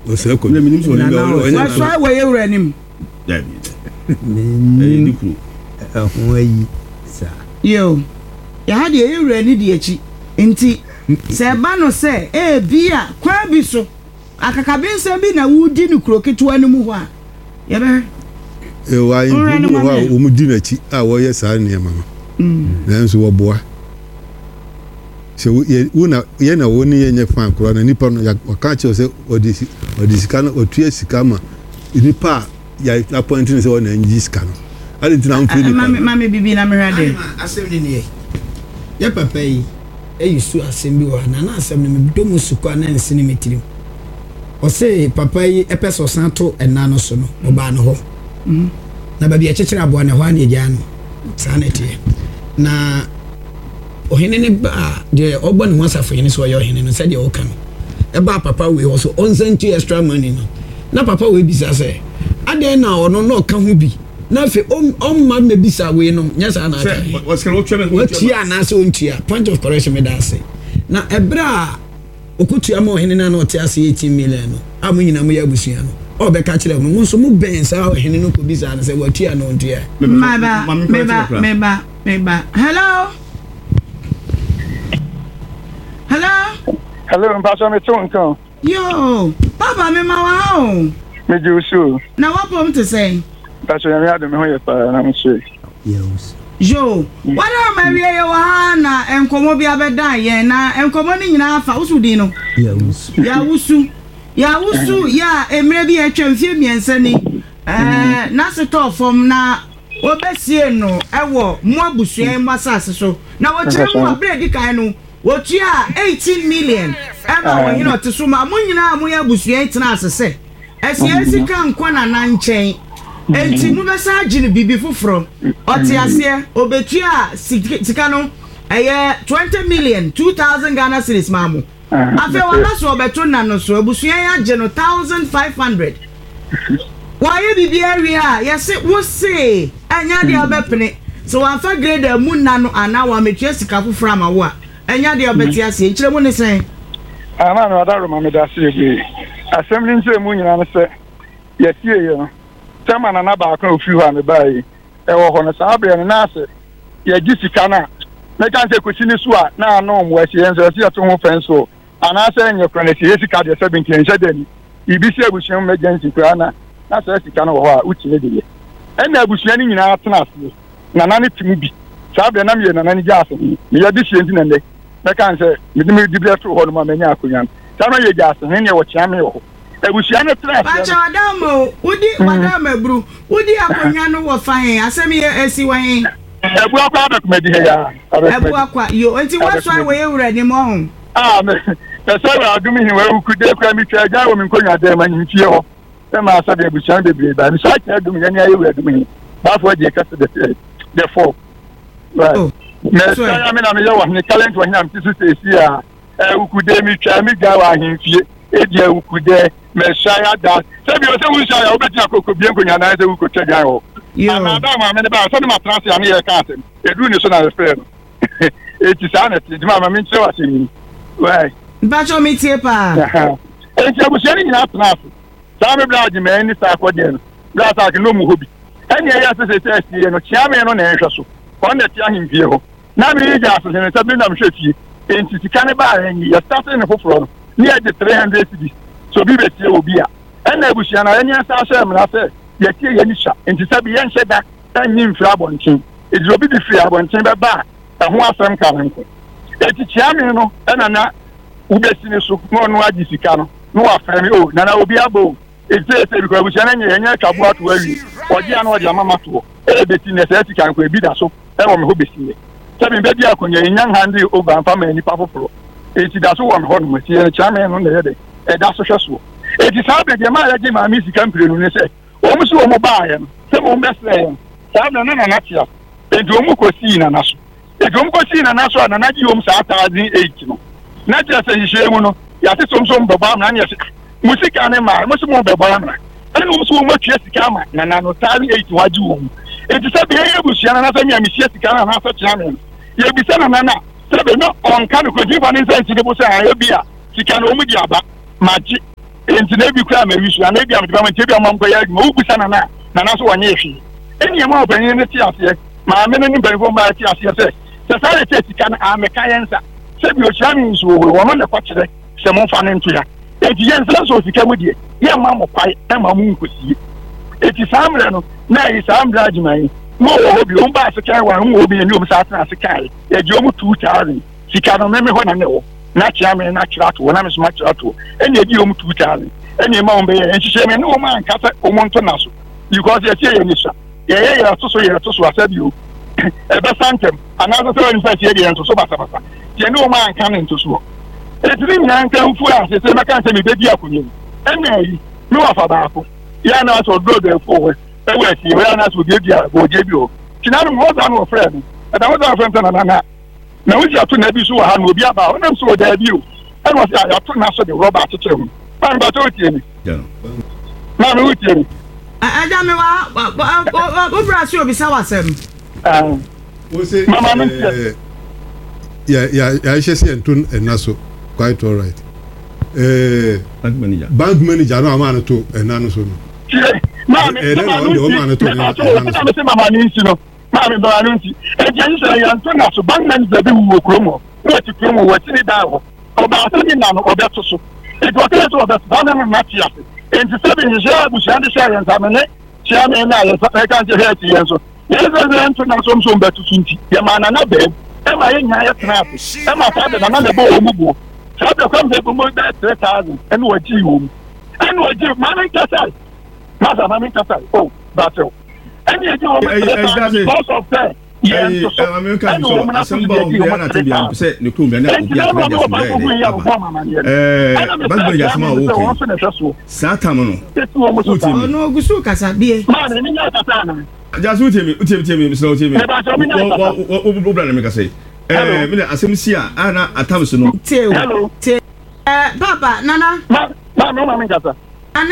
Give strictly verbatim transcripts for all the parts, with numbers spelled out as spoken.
ose ko minim so ni wa so wa yewura nim da bi ni ku ho ayi sa yo ya ha de yewura ni de achi enti se ba no se e bia kwa bi so akakabinsa bi na wudi ni kuro ketuwa ni mu ho a ye be e wa yin wo wa o mu di na chi a wo ye sa ne ma mm na nso wo boa se wo na ye na wo ni ye nye fan kuro na nipa no ya ka che se odisi odisi kana otua sika ma nipa ya appoint ni se wo na nji sika no ali ntina on fi ni ma ma me bibi na me hwade asem ni ne ye papa yi e yusu asem bi wa na na asem ni me do mu suko na nsi ni metirim o se papa yi epeso santo enna no so no oba no ho mhm na ba bi echechira abo na ho an eja no sanete na ohene ne ba de ogbo ne wasafo yene so yo ohene no se de o kan e ba papa we also on send extra money no na papa we bisa se ade na ono no ka ho bi na fe on ma me bisa we no nya sa na aka what's can what chairman what tia na so ntia point of correction me da say na ebra okutu ama ohene na na ote ase eighteen million no amunyina mo ya busua no o be ka kire mo nso mo ben sa ohene no ko bisa na say watua no ntia meba meba meba meba hello hello hello mpaso me tonko yo papa me ma wa o me jusu na wa pom to say mpaso ya me ado me ho ye pa na mo se yes yo wada ma wie ye wa na enkomo bi abedan ye na enkomo ni nyina afa usudi no yes ya wusu ya wusu ya emre bi atwa mfie miensa ni eh na seto form na obesie no ewo mo abusua mo asase so na wo kire mo abredi kan no wo tua eighteen million ema wo hino te so ma mo nyina mo ya abusua itina asese esie sika nkwa na na nchen enti mu besa agine bibi foforo oti ase obetua sika no eye twenty million two thousand Ghana cedis mamu afi wala so obeto na no so abusua ya je no fifteen hundred why bibi area yes wo say anya de obepene so wan fa grade mu na no ana wa metua sika foforo amawo a anya de obeti ase nkire mu ne sen ana no adaro ma me da se ebe assembly nse mu nyina no se yetie ye no tema na na ba kan ofi ho ame bai e wo ho no sa be no na ase ye gi sika na me kan se kwesi ni so a na no mo ase yenso ase to ho fenso ana se nye kro na se sika de seventeen nse de ni ibi se abusuan emergency kra na na se sika no ho a uti ne de ye e na abusuan ni nyina atena ase na na ne timu bi sa be na me na na ni ja ase me ye di sie nti na ne me kan se me di me di bre to ho no ma me nya akonya sa na ye ja ase ne ne wo chia me ho ebusia ne tra ba cha adamo udi madam bru udi akonya no wo fan asemi esi wan ebu akwa ba kuma di ya ebu akwa yo enti what why we ewura ni mo hon ah me pesa wa adumi hi wa ukude kwa mi twa ja wo mi nkonya de ma nyimfie ho e ma asa de ebusia de bre ba mi sa cha adumi ya ni ayi ewura adumi hi ba fo je kasa de de four right me sa ya me na me ya wa ni talent wa hina mti su se ya e ukude mi twa mi ga wa himfie e je ukude me shaya da se bi o se wu shaya o beti akoko bi enkonya na se wu ko twa ho yo na da ma me ne ba so ni ma trans ya me ye ka atem edu ni so na refer e ti sa na ti ma ma me nche wa se ni wai ba cho mi tie pa e ti abu se ni na trans sa me bla ji me ni sa ko de no bla sa ke no mu hobi eni ya se se se ti no chia me no na ehwe so ko na ti ahimfie ho na me ye ja so se ne ta bi na me hwe fie enti ti kan ba enyi ya start ne foforo no ni e de three hundred cedis so bi be tie obi a ena ebusia na enya sa hye me na se ye tie ye ni sha enti sabi ye nhye da tanyi mfira abonchen edi obi bi fira abonchen be ba ho asem ka nko eti chia me no ena na ubesi ni so no no agi sika no no wa fa me o na na obi abo eti ese bi ko ebusia na nye enya twabu ato awi odi ana odi amama to e beti ne se sika nko ebi da so e wo me ho besi ne sabi be dia konya enya hande over mfa ma ni pa foforo eti da so wo me ho no mati e chia me no na ye de e da so hweso eti sabe de ma ya je ma mi sika mpire no ne se o mu so o mu ba ya no se mo mbese ya sabe na na na tia eti o mu ko si na na so eti o mu ko si na na so na na ji o mu sa one thousand eight no na tia se hihye mu no ya se som som baba na na ya se musika ne ma mo so mo baba na ene mo so mo twa sika ma na na no one thousand eight waji wo mu eti sabe ye busia na na se mi a mi sia sika na na so tia me ye bisa na na na sabe no on kan ko ji fa ne se ti de bo se ya bia sika no mu di aba maji enti na bi kura ma wisu na bi am department bi am am ko ya ma ubusa na na na na so wanye hwi eni ma opanyin ne ti ase ma me ne ni banfo ma ti ase se se sare te sika na ameka yensa se bi o chami nso wo wo no kwa kire se mo fa ne nto ya enti yensa so sika mu die ye ma mo kwai e ma mu nkosie enti samre no na yi samre ajiman mo wo bi o ba se kai wa mo bi ni o sa tena se kai e ji o mu two thousand sika no me me ho na ne wo na chami na kirato wo na me so ma kirato eni e ji o mu two thousand eni ma o be en hihye me no o ma nkasa o mo nto na so because ye tie ye ni so ye ye ye to so ye to so asabi o e be santem anazo so ni fa tie ye nto so basa basa ye no ma nka ne nto so e tiri nya nka mfu a se se maka nse me be bi akonye ena yi no afa ba ko ya na so do do fo we e we ti we na so bi dia go je bi o tinanu mo da no friend e da mo da friend na na na na we ji ato na bi so wa ha no obi aba o na so da bi o e no se ya to na so de rubber atete ho ban ba to tie ni na me tie ni aja me wa o bra si obi sa wasem ah we say mama eh ya ya ya shese entun enaso quite all right eh bank manager bank manager no amana to enano so no mama e na o amana to enano so mama ni nsi no mama do anu nsi e je nse ya ntun na so bank manager bi wo kromo wo ti kromo wo ti ni da wo o ba so ni na no o be to so e do tele so o be ba na na ti ase enti seven je abu sha de sha yan samene sha me na ya fa kan je heti yan so yes an to na so so betu sunti ya mana na be e ma ye nya ya trap e ma fa de na na be o mu bo sa de kwam de mo da three thousand en wo ji wo en wo ji ma na kasa ma sa ma mi kasa oh battle en ye ji wo because of that yeah so American so assemble of the na te bia se ne krom bia na obi atna ja so eh bagbe ja sama wo sa tam no no gusu kasa bie ma ne nya kasa na ja so utemi utemi utemi mislo utemi wo wo bra na me kasa eh me na asem si a ana atam so no hello eh baba nana ma ma no ma me kasa ana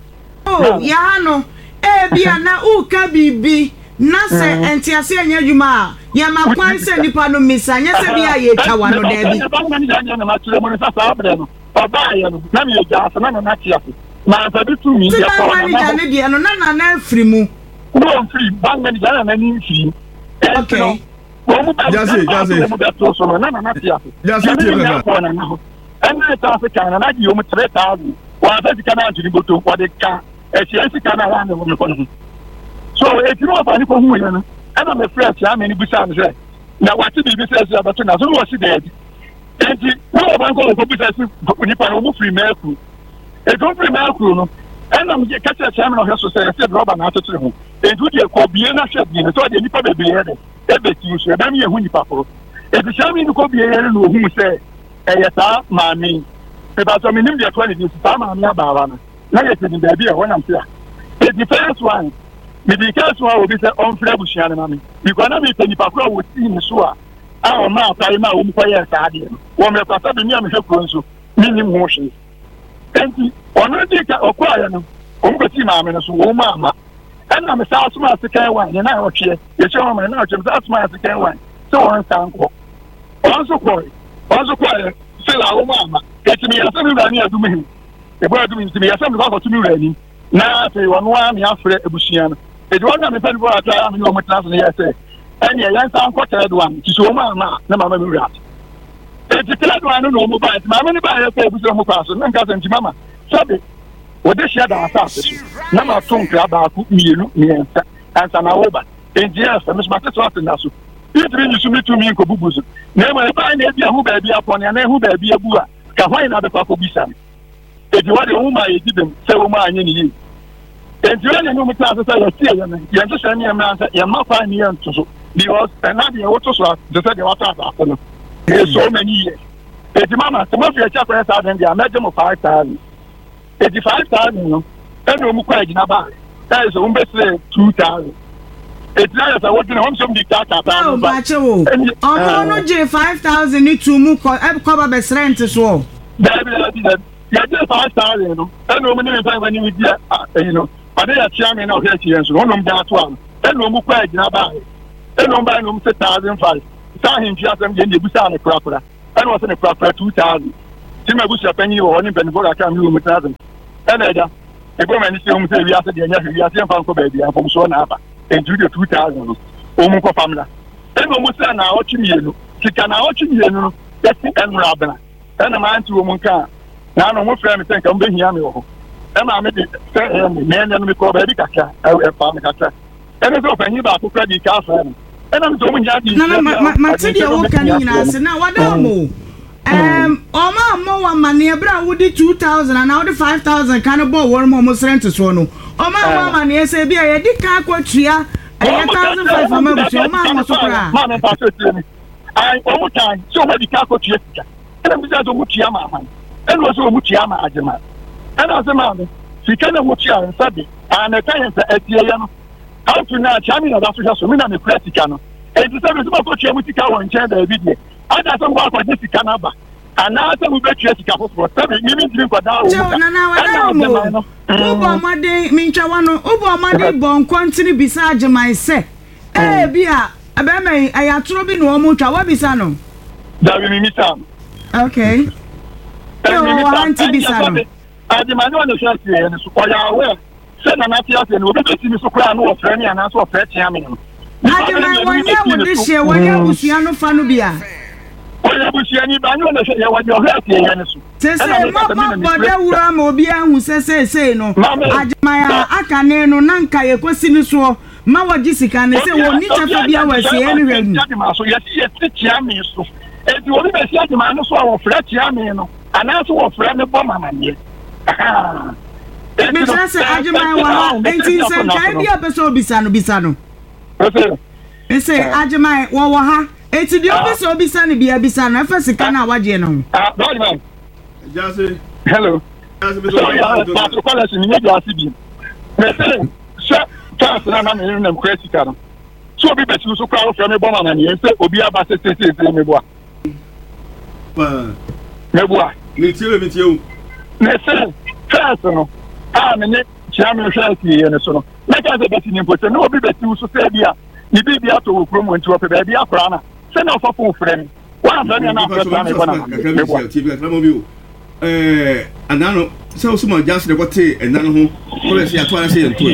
oh ya no e bia na u ka bibi na se entiase anya dwuma ya makwan se nipa no misa nya se bia ye tawa no da bi ba ma ni anya na ma tire mo ni sa sa abre no baba ya no na me ja sa na na ti afi na sa bi tu mi ya ko na na ne dia no na na na afri mu no free bang na ja na ni free okay jase jase mo da to so na na na ti afi jase ti na ko na na ene ta se kan na di o mo three thousand wa sa ti kana antini boto wa de ka e ti esi kana wa na mo ko no so e ti no fa ni ko hu ye no ana me fresh ya me ni bisa me say na wa ti bi bi say ya bato na so wo si de di enti wo ba ko ko bisa si ni pa no mo free meku e don free meku no ana me ka cha cha me no so say say rubber na to ho enti de ko bie na hwe bi ne so de ni pa be be ye de e be ti so e ba me hu ni pa ko e ti cha me ni ko bie ye no hu say e ya ta ma mi e ba so me nim de to ni di ta ma mi aba na na ye ti ni da bi e wona mtia e di first one me di case wa obi say on free bushia na mami because na me tani pakura wo ti ni so a a ma atare ma wo mko ye sa ade wo me kwasa bi mi am hwe kuro nso mi ni mo hwe enti ono di ka okwa ya no o mko ti ma me no so wo ma ama ana me sa asuma asikan wa ni na o hwe ye che wo ma na o hwe sa asuma asikan wa so on san ko on so ko on so ko se la wo ma ama eti mi ya se mi ba ni adu mi e bo adu mi ti mi ya se mi ba ko tu mi rani na fe wo no a mi afre ebushia no e do na me panibo ata me no mo class ne yese eni e yan san ko third one ti so ma ma na mama mi rat e ti third one no mo ba ti mama ni ba ye ko ebushia mo class na nka san ti mama sabe o de shia da asa so na ma ton kra ba ku mienu mi ensa ansa na wo ba engineer sa me smart so ata na so e ti ni su mi tu mi ko bubuzu na ma e ba na e bia hu ba bia pon na hu ba bia bu a ka hwan na be kwa ko bisa e di wa de hu ma e di dem se wo ma anye ni yi enti when you meet us say you see you you just say me man say you ma fa ni ento so because na dey what so the say the water after no so many years enti mama so ma fi echa kwa sa den dia meje mo five thousand enti five thousand no and o mu kwa gina ba that is o mbese two thousand enti na say what na hom some di ta ta ta no ba che wo o no je five thousand ni tu mu ko e ko ba be rent so that be that ya je five thousand no and o mu ni five when you dia you know ade ya chia me na o hechi yenso no nom da to am e no mu kwa agina ba e no ba no mu six thousand five sa hin fia sam je ne busa na kura kura e no se ne kura kura two thousand ti me busa panyi wo ni benbo ka mi wo mu thousand ɛna ɛda ɛgbɛ ma ni se o mu se wi ase de nya wi ase mfa nko ba bia fom so na aba enju de two thousand no o mu ko famla ɛna o mu se na o chimiye no sika na o chimiye no yesi enra abena ɛna ma anti o mu nka na no mo frɛ me sɛ nka mo behia me wo ho ɛma me de sɛ ɛ me me no me ko ba bi kakra ɛ fa me kakra ɛna so fanyi ba ko credit ka fa no ɛna me so mo nya di na na ma ti de wo kan nyina ase na wada mo Um, Oma mo wa mani ebra wudi two thousand and now the five thousand kind of ball one more musrent so no. Oma wa mani say bia ye di kan kwatria e one thousand five hundred ma bu so ma mo so kra. Ma me pa so ti. Ai o mu tan so ma di kan kwatria sika. Ena mi say so mu tia ma man. Ena so mu tia ma ajema. Ena so ma me sika na mu tia nsa de. Ana kan nsa atie ya no. How to na chami na da so so mi na me practical no. E ti say me so ko tia mu tika won chen da bi de. Ada some go for this Canada. And now some be chase ka for seven minutes drink for that. Jo na na wada mo. Ubo made mincha wano ubo made bon kwantini bisa agema ise. Eh bia abeme ayatro bi no mo twa wa bisa no. Da bi mi sam. Okay. Yo wa anti bisa no. Agema no no chase e so oya we. Se na na ti ase no be ti mi so kra no ofre ni ana so ofre tia me no. Agema wonya wo de hye wonya busua no fa no bia. Oya busiani ba no na hwe ya wadi ohia tie ya nesu sese mo mo boda wura ma obi ahu sese sese no agema ya akane no na nka ye kosi ni so ma wagi sika ne se woni chafa bia wasi eni hwegu agema so ye ye titia me so e di woni be si agema no so a wo fra tia me no ana so wo fra me bo mama ne aha me sese agema wa ha enti se kai bia be so bisa no bisa no ese agema wo wo ha eti di office obisa ni bia bisa na fa sika na waje no ah bad man Jase hello Jase me so ya ba to kwala si ni Jase bi me say sha chance na na me na mkwa sika no so obi beti so kwa ofre me bo ma na ni say obi aba se se se me bo a pa me bo a ni tie me tie o me say chance no ah me ne chia me hwa si ye ne so no na ka se beti ni mpote no obi beti so se bia ni bi bia to wo promo nti wo pe ba bia kra na se na ofo frɛ me wa frɛ me na frɛ me bona me bo T V atla mo bi o eh anano se o suma Jase de kote enano ho ko le se ato ala se ento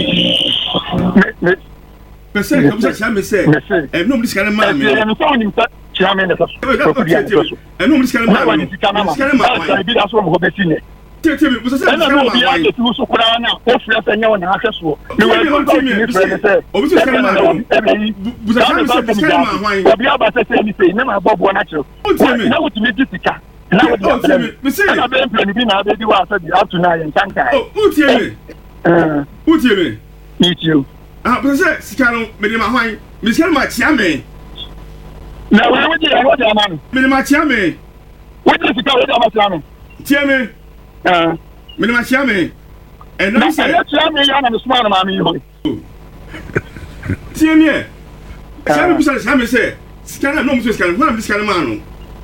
me pese ko se cha me se e no mi skane ma me e no so ni ta cha me ne so e no mi skane ma me skane ma ma bi da so mo beti ne tete mi busa se skane ma bi a tu so kura na o frɛ se nya wona ahwɛ so me wa ko mi frɛ me se o busa skane ma busa se skane ma hwan obi aba se se ni se ne ma bobo na kyerɛ na wo timi disika na wo timi me se na be plan bi na be di wa sa bi up to now yen tanka oh o tie me eh o tie me ni tie ah busa se skane me di ma hwan me skane ma chia me na wa wo di wo di amanu me di ma chia me wo di sika wo di ama chia me tie me ah me di ma chia me e no se chia me ya na me smart ma me ho tie me chia me busa chia me se skane no mo se skane hwan me skane ma no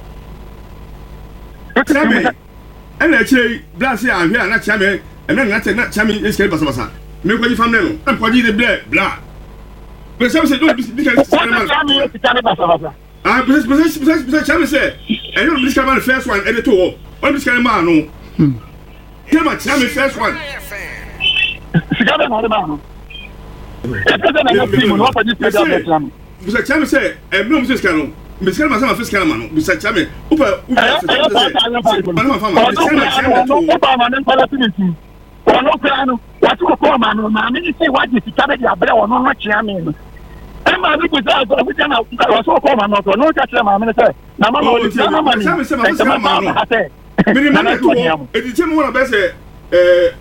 chia me ena chire blase ahwe ana chia me ena na te na chia me skane basa basa me ko ji famle no am ko ji de bla bla pe se se do bi ka skane ma ah pe se pe se pe se chia me se e no bi skane ma first one e de to o o bi skane ma no hmm kema chia me first one skane ma ma no e pe se na na team no pa ji se da bla me busa chia me se e me mo se skane no me skane ma sama first skane ma no busa chia me upa upa se se ma ma fama skane ma chia me to upa ma ne pala tiniti ono kra no watu ko ma no ma me se waje sika be dia bere ono no chia me no e ma bi ko sa ko bi na waso ko ma no to no ka chia ma me se na ma ma di na ma ni sa me se ma skane ma no me ni ma na to e di chemo wona be se eh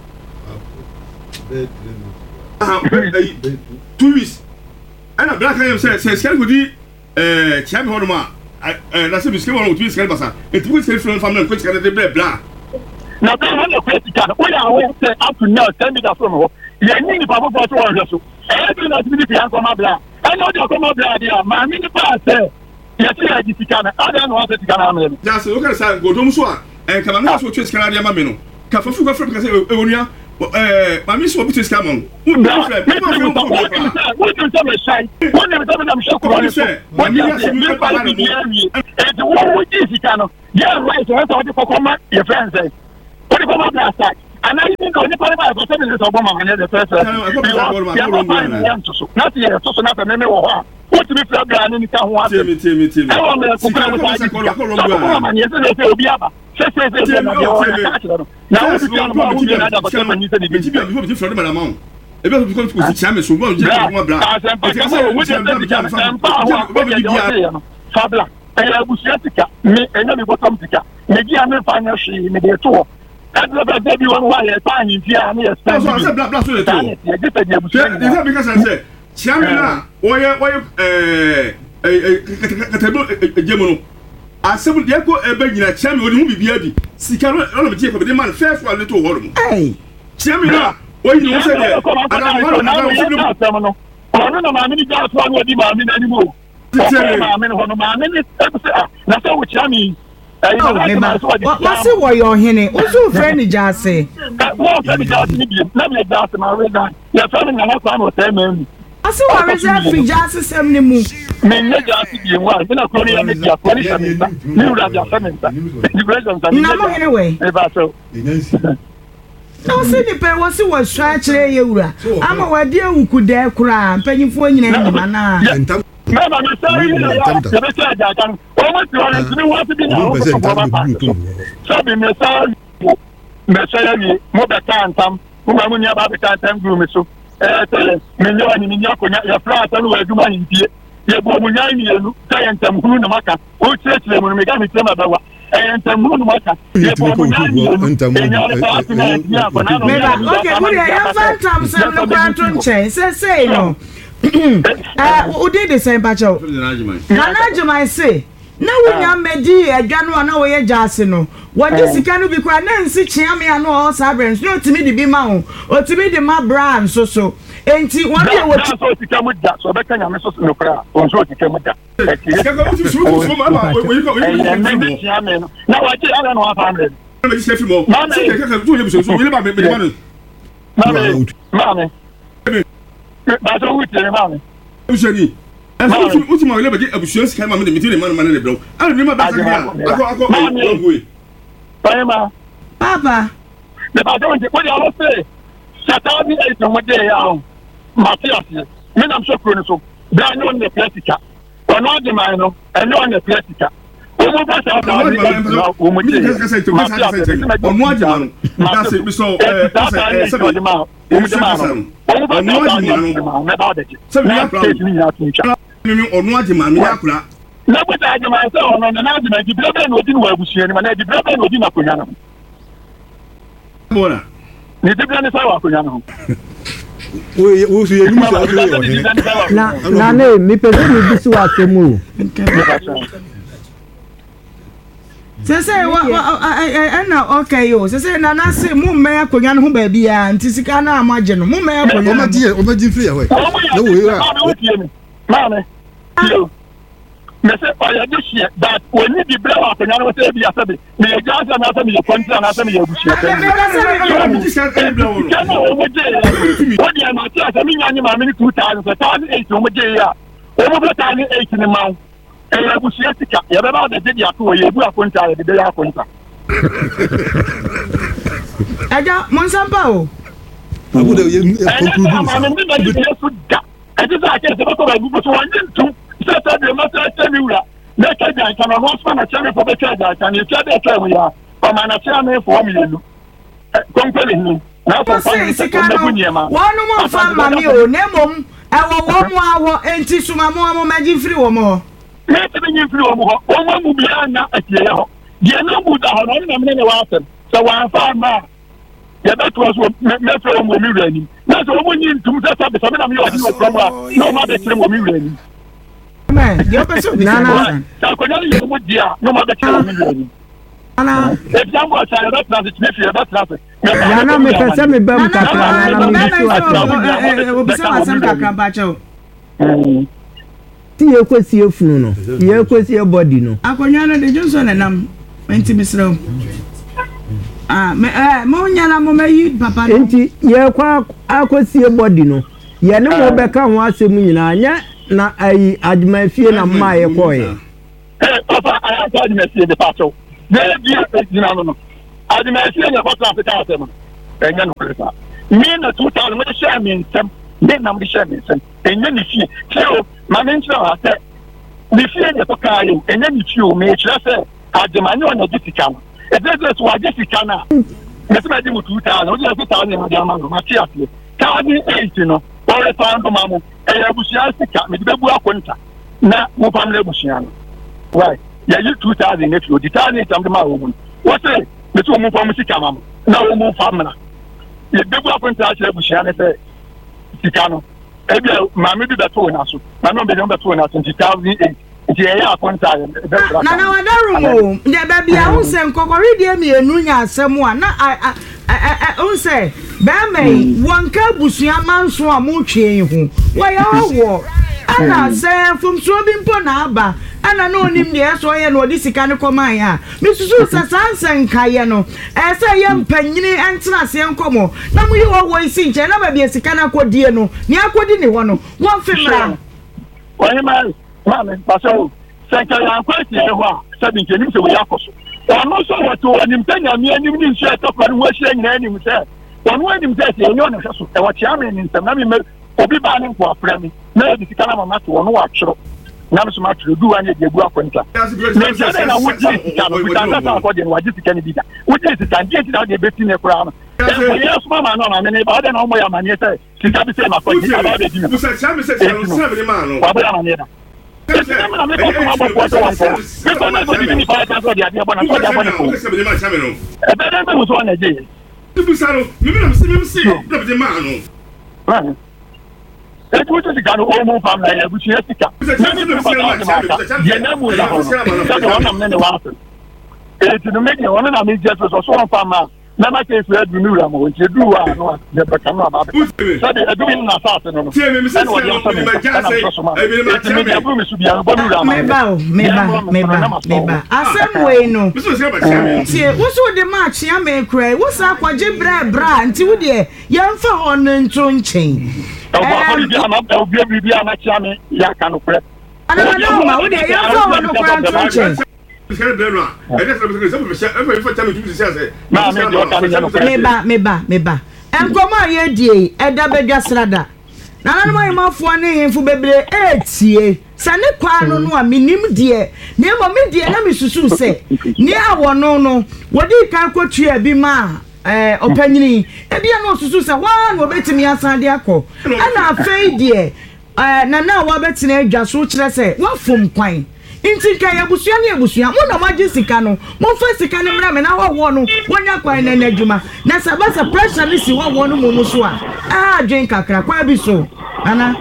ah two weeks ana black am say say skale go di eh chia me hono ma eh na se bi skale wona two weeks skale basa e two weeks skale from family ko skale de bla na be na ko tika o ya we say up to now send me that from ho ye ni ni babo for to won so e bi na ti bi kan ko ma bla e no de ko ma bla dia ma mi ni pa say ye ti ya di tika na ada no wa tika na me Jase o ka sa go dom so a eh kama na so twe skale dia ma me no ka fa fu ka fra ka say e wonua eh ma mi so bi twe skale mo wo bi fra bi ma fi ko ko wo ti so me sai wo ni me so me na me so ko ni so wo ni ya mi pa ni ni e ti wo wo ti tika no yeah right so to ko ko ma your friends say what if I'm not that and I think only part of the seven is Obama and the first. Not yet, so not a memory of her. What to be flat and in the town was me, Timmy, Timmy. I want to compare with Obama and yesterday will be up. Now, it's not about the seven years and the different amount. Ebe ko ko ko chame so bo je ko bra. Fabla. Ela busiatika. Me enya me bottom tika. Me gi ame fanya shi me de to. Kadro ba de bi won wa ye pa hin dia na ye stand. So say bla bla so de to. Ye get de busiatika. Dey say because I say chame na oye oye eh eh katabo ejemo no. Asem de ko ebe nyina chame odi hu bibia bi. Sika no no be tie ko be de man first one to ho mo. Eh. Chame na Oyi ni wọ́n sẹ́yẹ, àdàmú wọ́n náà wọ́n sẹ́yẹ mọ́. Ọ̀rọ̀ náà màmí ni jáà fún àwọn ẹbí màmí náà nímọ̀. Ọ̀rọ̀ màmí ni wọ́n màmí ni ẹ̀bùsẹ̀ à nàṣẹ́ wò kyá mi. Wọ́n sì wọ̀ yọ̀ ọ̀hìn o sì fẹ́ ní jáàsì. Wọ́n fẹ́ ní jáàsì níbi yẹn, náà mi yẹ jáàsì máa rí náà. Yẹ fẹ́ mi nàná kwan ọ̀tẹ́ mẹ́rin. Wọ́n sì wọ̀ rẹ́sẹ̀ fi jáàsì sẹ́m ni mu. Mi ní jáàsì bìí wá, mi náà kọ́ ní ẹni bìí àkọ́ ní sẹ́mi nta, ní ìwúrọ̀ àbí àfẹ́ mi nta. Nàmú hìn wẹ̀. Na o se ni pe wo si wo swa kire ye wura ama wade ewuku de kura mpanyifo nyina nyima na mama mi sai ni ya be se aja kan o mo ti ore ti wo ti bi na o ko ba ba so bi me sai me sai ni mo be kan tam mo ma mo nya ba be kan tam guru me so eh tele me nyo ni nya ko nya ya fra ta no aduma ni die ye bo mo nya ni enu ta ya ntam hunu na maka o chire chire mo me ga mi tema ba wa entamu no maka ye bo mo entamu meba okay we are fantam sem no kwanto nchen say say no eh we did the same pacho na juma say na wonya medi adwanu na wo ye jase no wodi sika no bi kwa na nsi chia me ano o sabrens no timi di bi ma ho o timi di ma brand so so enti won dey wo so sika mu da so be kanya me so no kra on so sika mu da sika ko ti so so ma ma we ko we ko na wa ti ala no afa me me ti sefi mo sika ka tu ye so so ye ba me me ma no ma me ba so wuti ma me useni Ẹ̀sùn ó ti mọ̀ ilé bẹ̀jẹ̀ ẹ̀bùsùn ẹ̀sì káyọ̀ máa mi lè mi tí lè máa máa lè bẹ̀rẹ̀ o. Àlọ́ ní ma bá sẹ́kẹ̀ yà akọ akọ ọ̀gbọ̀n. Báyìí ma. Bàbá. Bẹ̀bà tó ń jẹ́ kó di àwọn fẹ́ ṣàtà ní ẹ̀sìn ọmọdé yà ọ̀ màá fi àṣẹ. Mi nà m sọ kúrò ní so bí a ní wọn nà pẹ́ẹ́tìkà. Ọ̀nà ọ̀dì màá nọ ẹ̀ní wọn nà pẹ́ẹ́tìkà. Owó bá ṣe àwọn ọmọdé yà ọ̀ ọmọdé yà máa fi àṣẹ. Ọ̀nù àjẹmà nù. Dàsí bí sọ ẹ ẹ sẹ́bi ọ̀nù àjẹmà Mimi onu ajima mi yakura. Na kweta ajima se ono na ajima di brebe no di no abusuye ni ma na di brebe no di na konya no. Bona. Ni di brebe ni sa wa konya no. We we su ye ni so aso na na ne mi pe mi bi su asemu. Sese wa wa na okay yo sese na na se mu me akonya no ho ba bia ntisika na amaje no mu me akonya. O ma di o ma di free away. No we wa. Mame, you. Mister Oya this year that when you be brave after you say be asabi. Me just na asabi you country na asabi you bushia. What you ma tia say me nyani ma me two thousand eight o mo je ya. O mo two thousand eight ni ma. E ya bushia tika. Ya be ba de de ya to ye bu akonta ya de ya akonta. Aja monsampa o. Abu de ye conclude. I just like to go to the one to set up the master Mura. Make a guy can almost find a channel for the church. I you tell the church we are. Come on, a channel for me. Compelling. Now, for one more family, oh, Nemum, I will one more anti Sumamo magic free or more. Make it free or more. One will be at the year. You know, good, I don't know many water. So one farmer. Yeah, that was what Metro will be ready. That's what we need to set up. Some of you are from no matter what we ready. Man, you're person. Nana, no matter what we ready. Nana, if someone said that, it's not fair. That's nothing. Nana, me can send me back. See your question, Funo. Your question, body. No, Akonyana de Johnson and I'm twenty misro. Ah, me eh mo nyana mo mayi papa no. Enti ye kwa akosie body no. Ye ne mo beka ho asem nyina anya na ayi adwuma fie na mma ye koye. Eh papa I have to admit the pacho. They be you know no. Adwuma fie na papa Africa asem. ɛnyɛ no kure me na two thousand mo de hyɛ me nsɛm me na mo de hyɛ me nsɛm ɛnyɛ ne fie kyerɛ ma me nkyerɛ ha sɛ ne fie ne to kaa yi ɛnyɛ ne fie o me kyerɛ sɛ ademane ɔna gye sika no ɛdɛ sɛ wagye sika no a mɛsɛ mɛde mo two thousand wode two thousand na de ama no mate aseɛ thousand eight no wɔretɔn doma mo ɛyɛ abusua sika mede bɛbu akonta na mo family abusua no why yɛyi two thousand ne fie odi thousand eight am de ma wɔ mu no wɔsɛ mɛsɛ wɔn fam sika ma mo na wɔn fam na yɛbɛbu akonta akyerɛ abusua ne sɛ sika no ebi maame bi bɛtɔ na so maame bi bɛtɔ na so nti thousand eight nti ɛyɛ akonta yɛ na na wadaru mo de baabi a wo sɛ nkɔkɔre deɛ mienu nya asɛm a na wo sɛ bɛɛma yi wɔnka abusua manso a motwee ho wɔyɛ ɔwɔ ana sɛ fomsuo bi mpo na aba ana na onim deɛ ɛsɛ ɔyɛ na ɔde sika no kɔman a mesusu sɛ saa nsɛ nkayɛ no ɛɛ sɛ yɛ mpanyini ɛntena aseɛ nkɔmmɔ na moyi wɔwɔ isi nkyɛn na baabi a sika no akɔdie no nea akɔdi ne hɔ no wɔmfe mmara wɔyɛ ma maame pasɛ o sɛ nka yɛankɔ atie hɔ a sɛbi nka anim sɛ wɔyɛ akɔ so ɔno nso wɔto anim sɛ nyame anim ne nsuo ɛtɔkora no ho ahyia nyinaa anim sɛ ɔno anim sɛ sɛ ɛnyɛ ɔne hwɛ so ɛwɔ kyea me ne nsɛm na memmɛ obi baa ne nko afrɛ me na yɛde sika no ama to ɔno wɔatwerɛ na me so matwerɛ duwa ne yɛde agu akɔnta nkyɛ dɛ na wogye sika no wotanta sa akɔdeɛ no wagye sika no bi da wogye sika ndeɛ nti na wode bɛsi ne koraa no ɛyɛ soma ma no amane ne ba wode na ɔmmɔ yɛ amanneɛ sɛ sika bi sɛ makɔgye aba wobɛdi no wabɔ yɛ amanneɛ da Nana ke fi adu mi wura mo nti edu wa no de beka no aba be so de edu mi na saase no no e no wa so me na so ma e mi abu mi su bia bo mi wura ma me ba me ba me ba me ba asem we no ti wo so de ma chia me krai wo sa kwaje bra bra nti wo de ye mfa ho no nto nchen e bo bi ama e bi bi bi ama chia me ya ka no krai ana na ma wo de ye mfa ho no krai nto nchen meba meba meba enkoma ye die eda bedwa srada na na mo yemafo ne hemfo bebre etie sane kwa no no a minim die ne mo me die na misusu se ne awo no no wodi kan kotua bi ma eh opanyini e bia no susu se wa no betimi asade akọ ana afei die eh na na wa betine adwa so kire se wa fom kwan inti ka ya busua ne busua mo na magye sika no mo fa sika ne mra me na wo no wonya kwan na nadwuma na sabasa pressure ne si wo no mo so a ah dwen kakra kwa bi so ana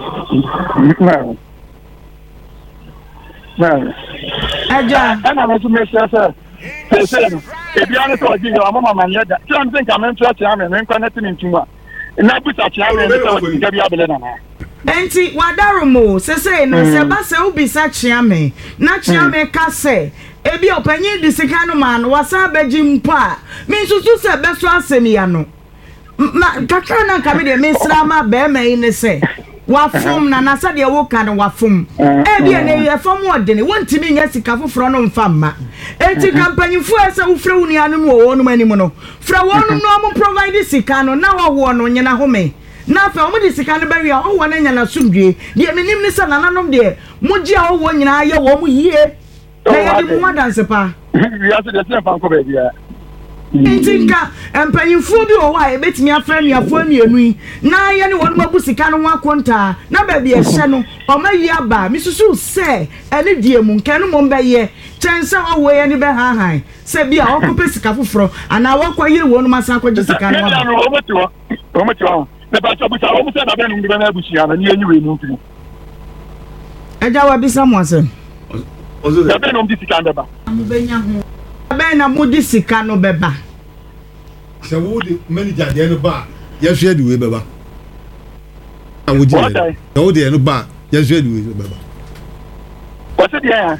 aja ana mo tumi se se se e bia ne so ji yo mama manya da ti am think am ntra ti am me nkwa na ti ntuma na buta ti am me so sika bi abele na na enti wadarumo sese no se ba se ubisa chiame na chiame ka se ebi opanyi di sika no ma no wasa baji mpo a me susu se beso asemi ya no kakra na ka me de me sra ma be ma yi ne se wafum na na sa de wo ka no wafum ebi ene ye fam odene wontimi nya sika foforo no mfa ma enti kampanyifu ese wo frɛ wuni anu no wo no mani mu no frɛ wo no no mo provide sika no na wo wo no nyina home na fa omo di sika ne ba wi a wo na nya na sumdwe de menim ne sa nananom de moji a wo nyina ye wo mo yie na ye di mo adanse pa wi aso de se fa nko ba bia Intinka empanyimfo bi o wa e betimi afra nuafo amienu yi na ye ne wonu mabu sika no akonta na ba bi e hye no o ma yi aba misusu se ene die mu nka no mo mba ye chensa o wo ye ne be han han se bi a o ko pesika foforo ana wo kwa yire wonu masa akwaje sika no aba o metiwa o metiwa na ba chabu sa o mu se na be no ngbe na abusia na ni enyi we no ntiri eja wa bisa mo ase ozo da be no mdi sika ndeba amu benya ho ben na mudi sika no beba se wo de manager de no ba ye hwe de we beba na wo je se wo de no ba ye hwe de we beba what de ya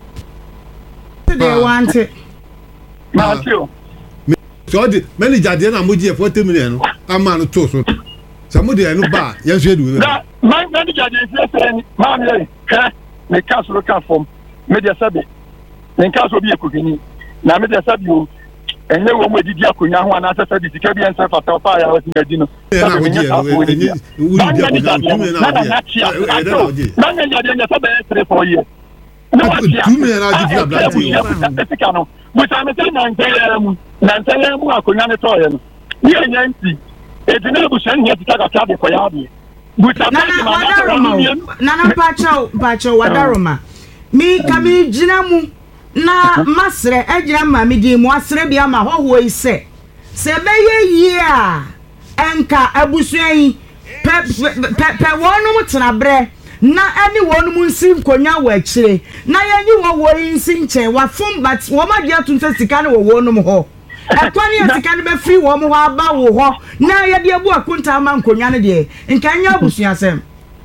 de want ma tio so de manager de na mo je forty million no ama no to so se mo de no ba ye hwe de we beba ma manager de se se ma me ka me ka so ka form me de sabe me ka so bi ekugini na me de sabe o ɛnyɛ wɔn mu edidi akonnwa ho anaasɛ sɛ de sika bi ɛnsɛ fata ɔfa a yɛawɔ si n'adi no ɛna wogye ɛnyɛ wudi akonnwa tumi na wogye ɛdɛ na wogye na nyɛ yadeɛ nyɛ sɛ bɛyɛ three four years ne watia tumi na wogye fira blante o sika no busame sɛ nansɛyɛ mu nansɛyɛ mu akonnwa ne tɔɔyɛ no ne ɛnyɛ nti edi ne busua ne yɛ sika kakra de kɔyɛ adeɛ busame nana wadaroma nana mpakyɛw mpakyɛw wadaroma mi kami gyina mu na masrɛ agyina ma me di mu asrɛ bi ama hɔhoɔ yi sɛ sɛ bɛyɛ yie a ɛnka abusua yi pɛ pɛ wɔnom tena brɛ na ɛne wɔnom nsi nkonya wɔ akyire na yɛnyi wɔ wɔ yi nsi nkyɛn wafom but wɔn agye atum sɛ sika ne wɔ wɔnom hɔ ɛkwa ne yɛ sika ne bɛfiri wɔn hɔ aba wɔ hɔ na yɛde abu akonta ama nkonya ne deɛ nka nyɛ abusua sɛm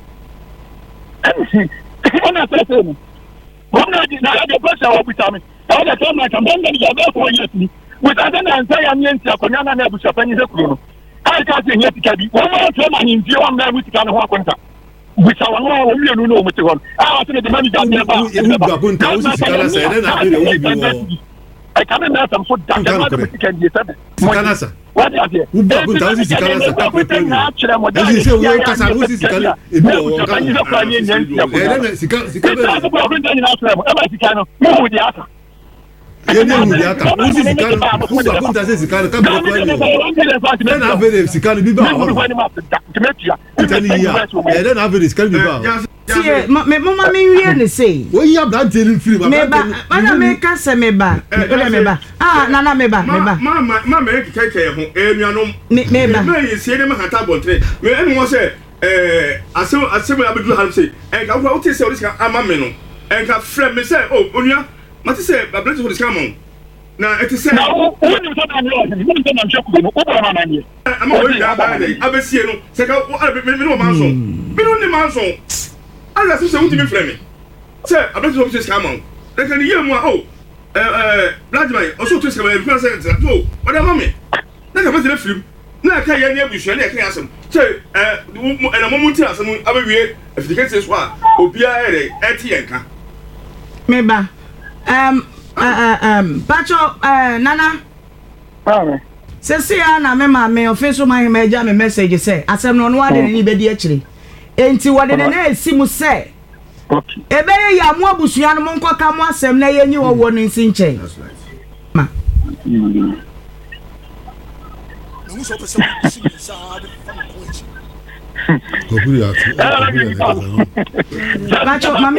ɛna sɛ sɛ no wɔn na di na yɛde pressure wɔ busame ɛwɔ dɛ sɛ ɔmo akam bɛn bɛn yɛ bɛɛ fɔ yɛ tuni busase na nsa yɛ nyɛ nti akonnwa na na abusua panyin sɛ kuro no ayɛ ka sɛ nyɛ sika bi wɔn mo atwa ma ne ntie wɔn na mu sika ne ho akonta busa wɔn a wɔn mmienu na wɔn te hɔ no a wɔte ne de mami gya ne ba ebi bu akonta o si sika na sɛ ɛdɛ na afei de o bi wɔ ɛka ne na asɛm so da sɛ ma de mo sika die sɛ sika na sa wɔde aseɛ wo bu akonta o si sika na sa ka pɛpɛ ni ɛsi sɛ wo kasa o si sika na ebi wɔ wɔn ka ɛdɛ na sika sika bɛ ɛka bu akonta nyinaa sɛ mo ɛma sika no mo mu di aka yɛn yɛ mu di aka o si sika no o bu akonta sɛ sika no ka bɛ kura ni o ɛdɛ na afei de sika no bi ba hɔ kita ni yi a ɛdɛ na afei de sika no bi ba hɔ. tie me mama me wie ne sei wo yi abrante ni firi ma me ba ana me ka se me ba me me ba ah na na me ba me ba ma ma ma me keke ho enuanom me me ba me yi sie ne ma hata bontre me enu mo se eh asem asem abedu han se en ka wo te se o sika ama me no en ka frɛ me se o onua ma te se abrante ho sika ma na eti se na wo ni so na me o ni so na me hwɛ no wo ba ma na nie ama wo ya ba dai abesie no se ka me me no ma so me no ni ma so ala sɛ wuti mi frɛ me sɛ abrante ho sika ma na ka ni yɛ mu a o eh eh Vladimir also to sika ma bi sɛ ntra to wada ma me na ka fɛ film na ka yɛ ne abusua na ka yɛ asɛm sɛ eh ɛna mo munti asɛm abawie afitikɛse so a obia ɛrɛ ɛti yɛn ka me ba um um pacho eh nana amen sesi ya na me ma me ofeso ma hema agya me message sɛ asɛm no no ade ne bedi akyire enti wode ne na esi mu sɛ okay ebe ye ya mo abusua no mo nkoka mo asɛm na yenyi wo wo no nsi nkyɛn ma Goburi ati. pacho mama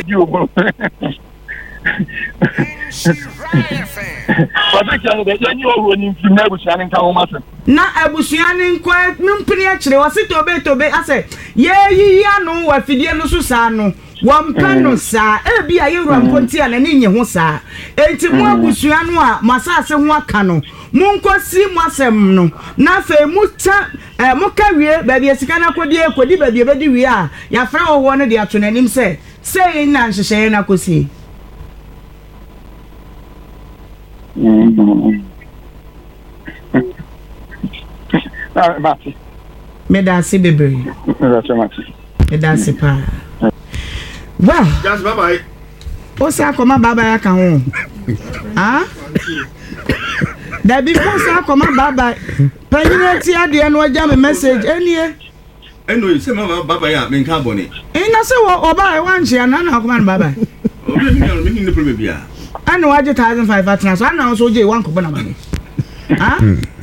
na abusua ne nkwa mpini akyire wase tobe tobe ase ye yi ya no wa fidie no so saa no wampa no saa ebi a yewura mponti a na ne nye ho saa enti mo abusua no a masase ho aka no mo nkosi mo asem no na fe mu ta eh mo ka wie ba bia sika na kodi ekodi ba bia bedi wie a ya fra wo no de ato nanim se sei na nhyehyɛ na kosi ah mati me da se bebre mati me da se pa well just bye bye o se akoma baba ya ka ho ah da bi ko se akoma baba panyina ti ade no agya me message enie eno yi se ma baba ya me nka bone ina se wo oba e wan chia na na akoma baba obi mi no mi ni problem bia ana waje one thousand five hundred atna so ana so je wan ko bana mane ah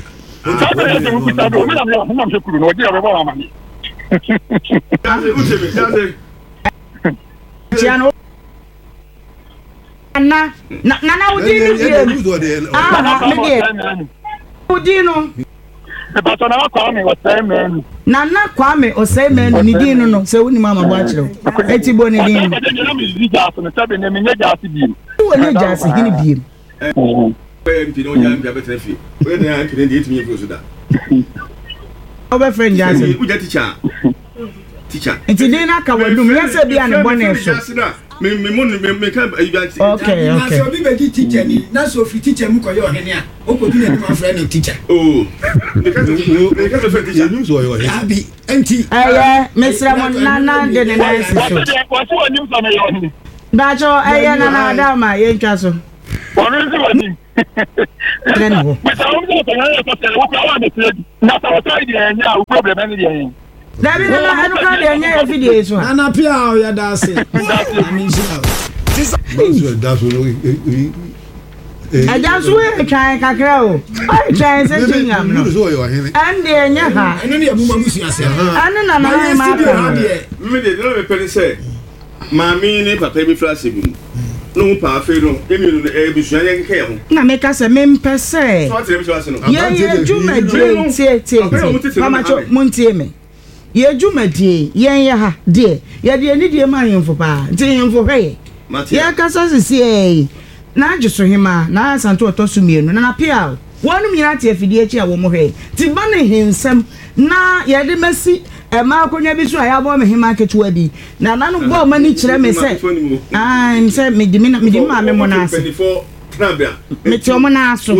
Chiano na na na udi ni die ah na die udi no But na Kwame o say men na na Kwame o say men ni di no no se woni mama bo akire eti bo ni di no wo ni jasi hini biem eh mpi no ya mpi abetre fi we na mpi ndi etimi efu so da obe friend jasi u ja teacher teacher enti di na ka wadum ya se bia ne bonne so me me mo me me ka okay okay na so bi be di teacher ni na so fi teacher mu ko yo hene a o ko di na ma friend no teacher oh me ka me ka friend teacher Yenu so yo he. abi enti eh mesra mo na na de ne na so What's your name from your dacho eh na na da ma ye ntwa so What is it? Treno. Mas a única coisa é que eu vou falar de tudo. Na sua ideia, o problema é de Dabi na anu ka de nya video so. Ana pia o ya da se. Ami jira. That's that's what Aja so e twan kakra o. Ai twan se tinyam no. Ande nya ha. Eno ne abuma musu ase. Ane na na ma pa. Me de no me pele say. Mami ne papa bi flash bi. No pa fe no, emi no e bi so yan ke ho. Na me ka se me mpese. So what tell me so ase no. Ye ye juma die tie tie. Mama cho montie me. Ye juma die, yen ye ha die. Ye die ni die ma yemfo pa. Nti yemfo hwe. Ye ka so se e. Na ajuso hima na santo otosu mienu na na pia wonu nyina te afidie echi a wo mo hwe ti ba ne hinsem na ye de masi e ma akonya bi so aya bo me hima ketuwa bi na na no bo mani kire me se ah im se me di me me di ma me mo na ase me ti o mo na aso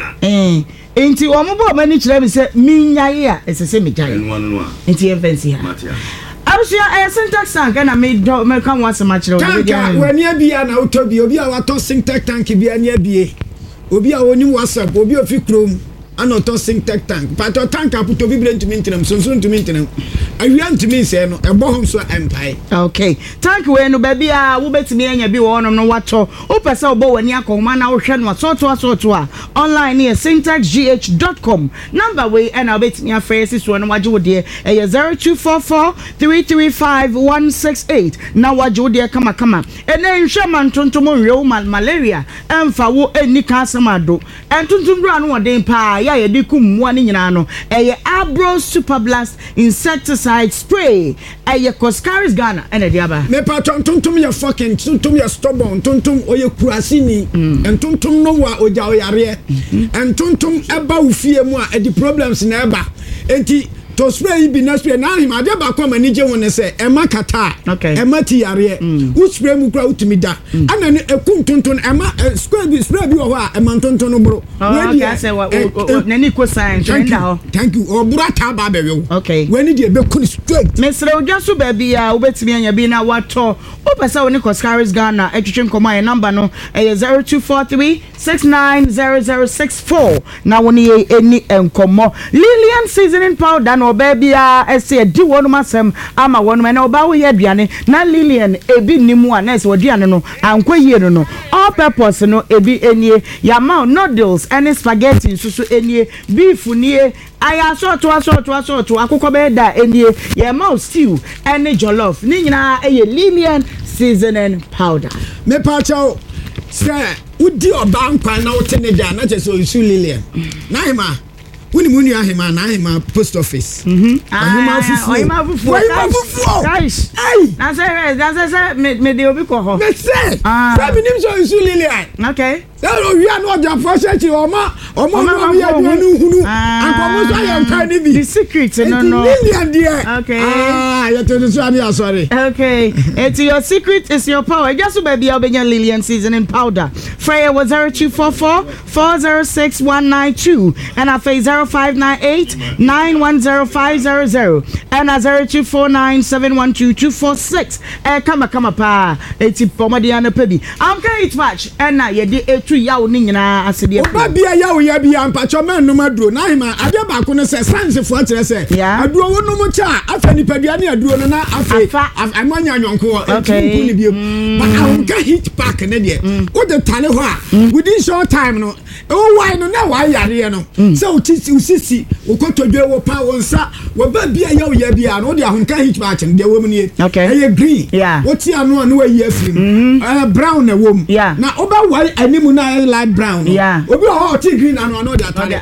eh enti o mo bo mani kire me se minyaye a esese me jaye enti e fancy ha Abusia, a syntax tank and I made me come once a match. When you be an autobi, Obi, I was tossing tech tank, be a near B. Obi, I only WhatsApp, Obi of Ficrum, and not tossing tech tank. But a tank I put to be blend to maintenance, so soon to maintenance. I want to mean, say, a bomb so empire. Okay, thank you, no baby. I will bet me and you be one on what to open so bow and yako man ocean was so to so to online near syntax g h dot com. Number way and I'll bet me a face is one what you dear a zero two four four three three five one six eight. Now what you dear come come and then shaman tuntum Roman malaria and for any casamado and tuntum run one day pa ya dikum one in ano a abro super blast insecticide spray aye Coscaris Ghana and diaba me patron tuntum ya fucking tuntum ya stubborn tuntum oye kurasini and tuntum no wa oja oyare and tuntum eba ufie mu a e di problems na eba enti to spray bi na spray na him ade ba kwa manije won se e ma kata e ma ti yare u spray mu kra utimi da ana ne ekum tuntun e ma spray bi spray bi wo ho a e ma tuntun no bro we di say na ni ko sign trend ho thank you o bura ta ba be we okay we ni di e be kun straight mesre odwa so ba bi a obetimi anya bi na wato o pesa woni Coscaris Ghana etwetwe nkoma e number no e zero two four three six nine zero zero six four na woni eni enkomo Lilian seasoning powder no baby a ese di wonu masem ama wonu na oba wo ye aduane na Lilian ebi nimu a na ese oduane no ankwa yie no no all purpose no ebi enie yama noodles and spaghetti susu enie beef nie aya so to so to so to akoko be da enie yama stew and jollof ni nyina eye Lilian seasoning powder me pacho say udi oba nkwan na wote ne da na chese osu Lilian na hima When you money ahima na ahima post office. Mhm. Ahima fufu. Ahima fufu. Ahima fufu. Guys. Hey. Na say na say me me de obi ko ho. Me say. Ah. Say nim so isu Lilian. Okay. Say o wi an o ja process oma oma no wi aduanu hunu. Ankomo so ya nkan ni bi. The secret no no. Lilian there. Okay. Ah, you to so am sorry. Okay. It's your secret is your power. Just so baby obenya Lilian seasoning powder. Freya was zero two four four four zero six one nine two and I face zero five nine eight nine one zero five zero zero and a zero two four nine seven one two two four six. Eh, come come pa. It's pomadiana pebi. I'm going to match and na ye de etu yawo ni nyina asede. Oba bia yawo ya bia mpacho man no maduro na hima ade ba ko no se sanse fo atere se. Aduro wo no mo cha afa ni padua ne aduro no na afa amanya nyonko etu ni biem. But I will get hit back ne de. Wo de tale ho a within short time no. O why no na why yare no. So usisi ukotodwe wo pa wonsa wo ba bia yawo ya bia no de ahonka hit back ne de wo mu ni. Okay. Green. What ti anu anu ayi afim. Eh brown na wo mu. Na oba why animu na light brown. Yeah. Obi o ti green anu anu de atale.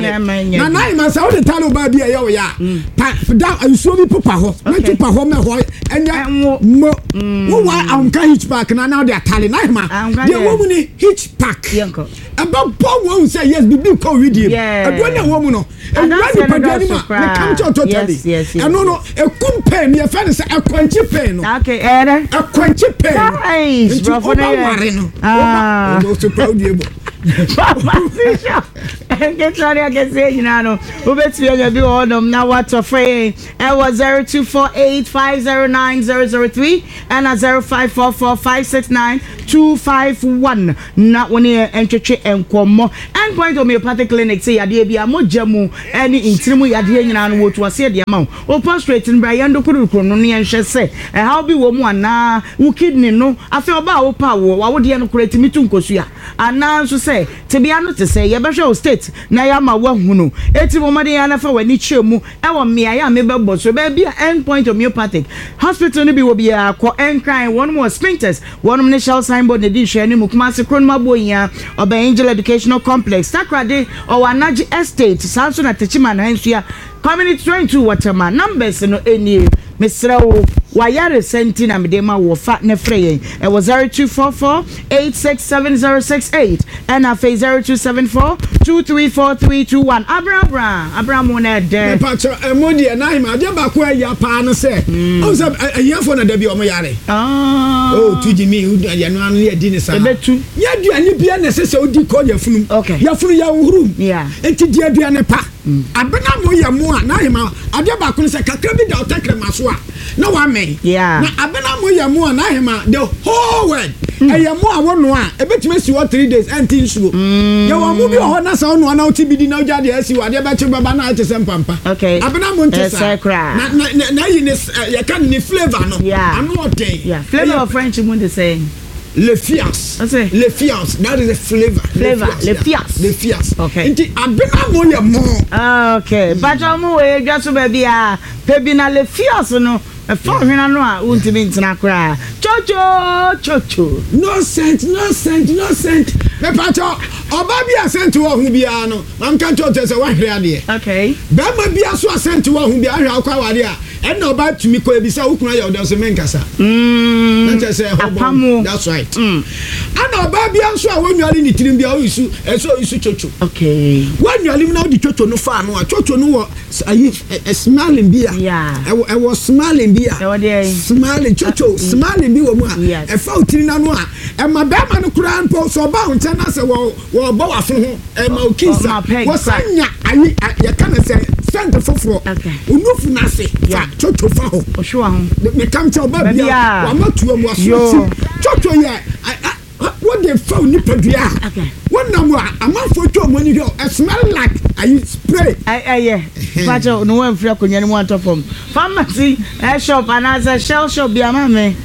Na na ima sa o de tale oba bia yawo ya. Pa da nsuo bi popa ho. Na ti pa ho me ho enya mo. Wo why ahonka hit back na na de atale na ima. De wo mu ni hit pack. Yanko. Aba bo wo say yes bibi ko redeem. Ado na wo mu no. And when you put me come to totally. And no no e kum pen ye fa say e kwanchi pen no. Okay, eh. E kwanchi pen. Nice, bro. For no. Ah. No so proud you. Get ready, I can say, you know, Ubet Yoga be on them now. What's a free? It was zero two four eight five zero nine zero zero three and a zero five four four five six nine two five one. Not one year entry and come and point homeopathic clinic say, Adia be a mojamu, any intimu Yadia and what was said the amount. Or prostrate in Brian do Kurukroni and she say, and how be woman now, who kidney no, I feel about power, why would you create me to Kosia? And now to say, to be honest to say, Yabasho state, Nayama Wahuno, eighty woman for when it's mu, our me, I am a bubble, so baby, end point homeopathic. Hospital will be a co and crying one more sprinters, one initial signboard edition, Mukmasa Kronma Boya, or by Angel Educational Complex, Sakrade, or Anaji Estate, Samson at Techiman, Hensia, community twenty-two Waterman, numbers no any. Mister Wayare senti na medema wo fa ne frey e was zero two four four eight six seven zero six eight and a face zero two seven four two three four three two one Abraham Abraham one there pacho emodi na him ade ba ko ya pa no se o se ayafo na da bi o mo yare ah oh tuji mi u ya no anu ya di ni sa ebetu ya duane bia na se se odi ko ya funu okay ya funu ya hurum yeah enti di aduane pa abena mo ya mo na him ade ba ko se kakra bi da otakre maso a na wa me yeah na abena mo ya mo na him the whole world e ya mo awono a ebetime si what three days enti nsuo ya wa mo bi ho na sa ono na oti bi di na oja de asi wa de ba che baba na ate sempampa okay abena mo ntesa na na na yi ne ya kan ni flavor no I'm not there yeah flavor of French mo dey say le fias le fias that is a flavor flavor le fias le fias okay nti abena mo ya mo okay but mo we just baby a baby na le fias no e fo hwena no a untimi ntina kra chocho chocho no cent no cent no cent me pacho oba bi asent wo hu bia no mam kan chocho se wa hwere ade okay ba ma bia so asent wo hu bia hwa akwa wade a and no ba tumi ko ebisa wukuna ya odo se menkasa mm na say hobo that's right mm and oba bia so a wonwale ni tirim bia o isu eso isu chocho okay wonwale na odi chocho no fa no a chocho no wo ayi smiling bia yeah e was smiling bia smiling chocho smiling bi wo mu a e fa otiri na no a e ma ba ma no kura npo so ba hunte na se wo wo ba wa fun ho e ma okisa wo sanya ayi ya kana se sent foforo unufu na se fa chocho fa ho osho ho me kam cha oba bia wa matu mu aso chocho ye what they found ni padua one number ama photo money here it smell like I spray eh eh yeah pacho no one free akonya ni mo atop from pharmacy eh shop and as a shell shop bia ma me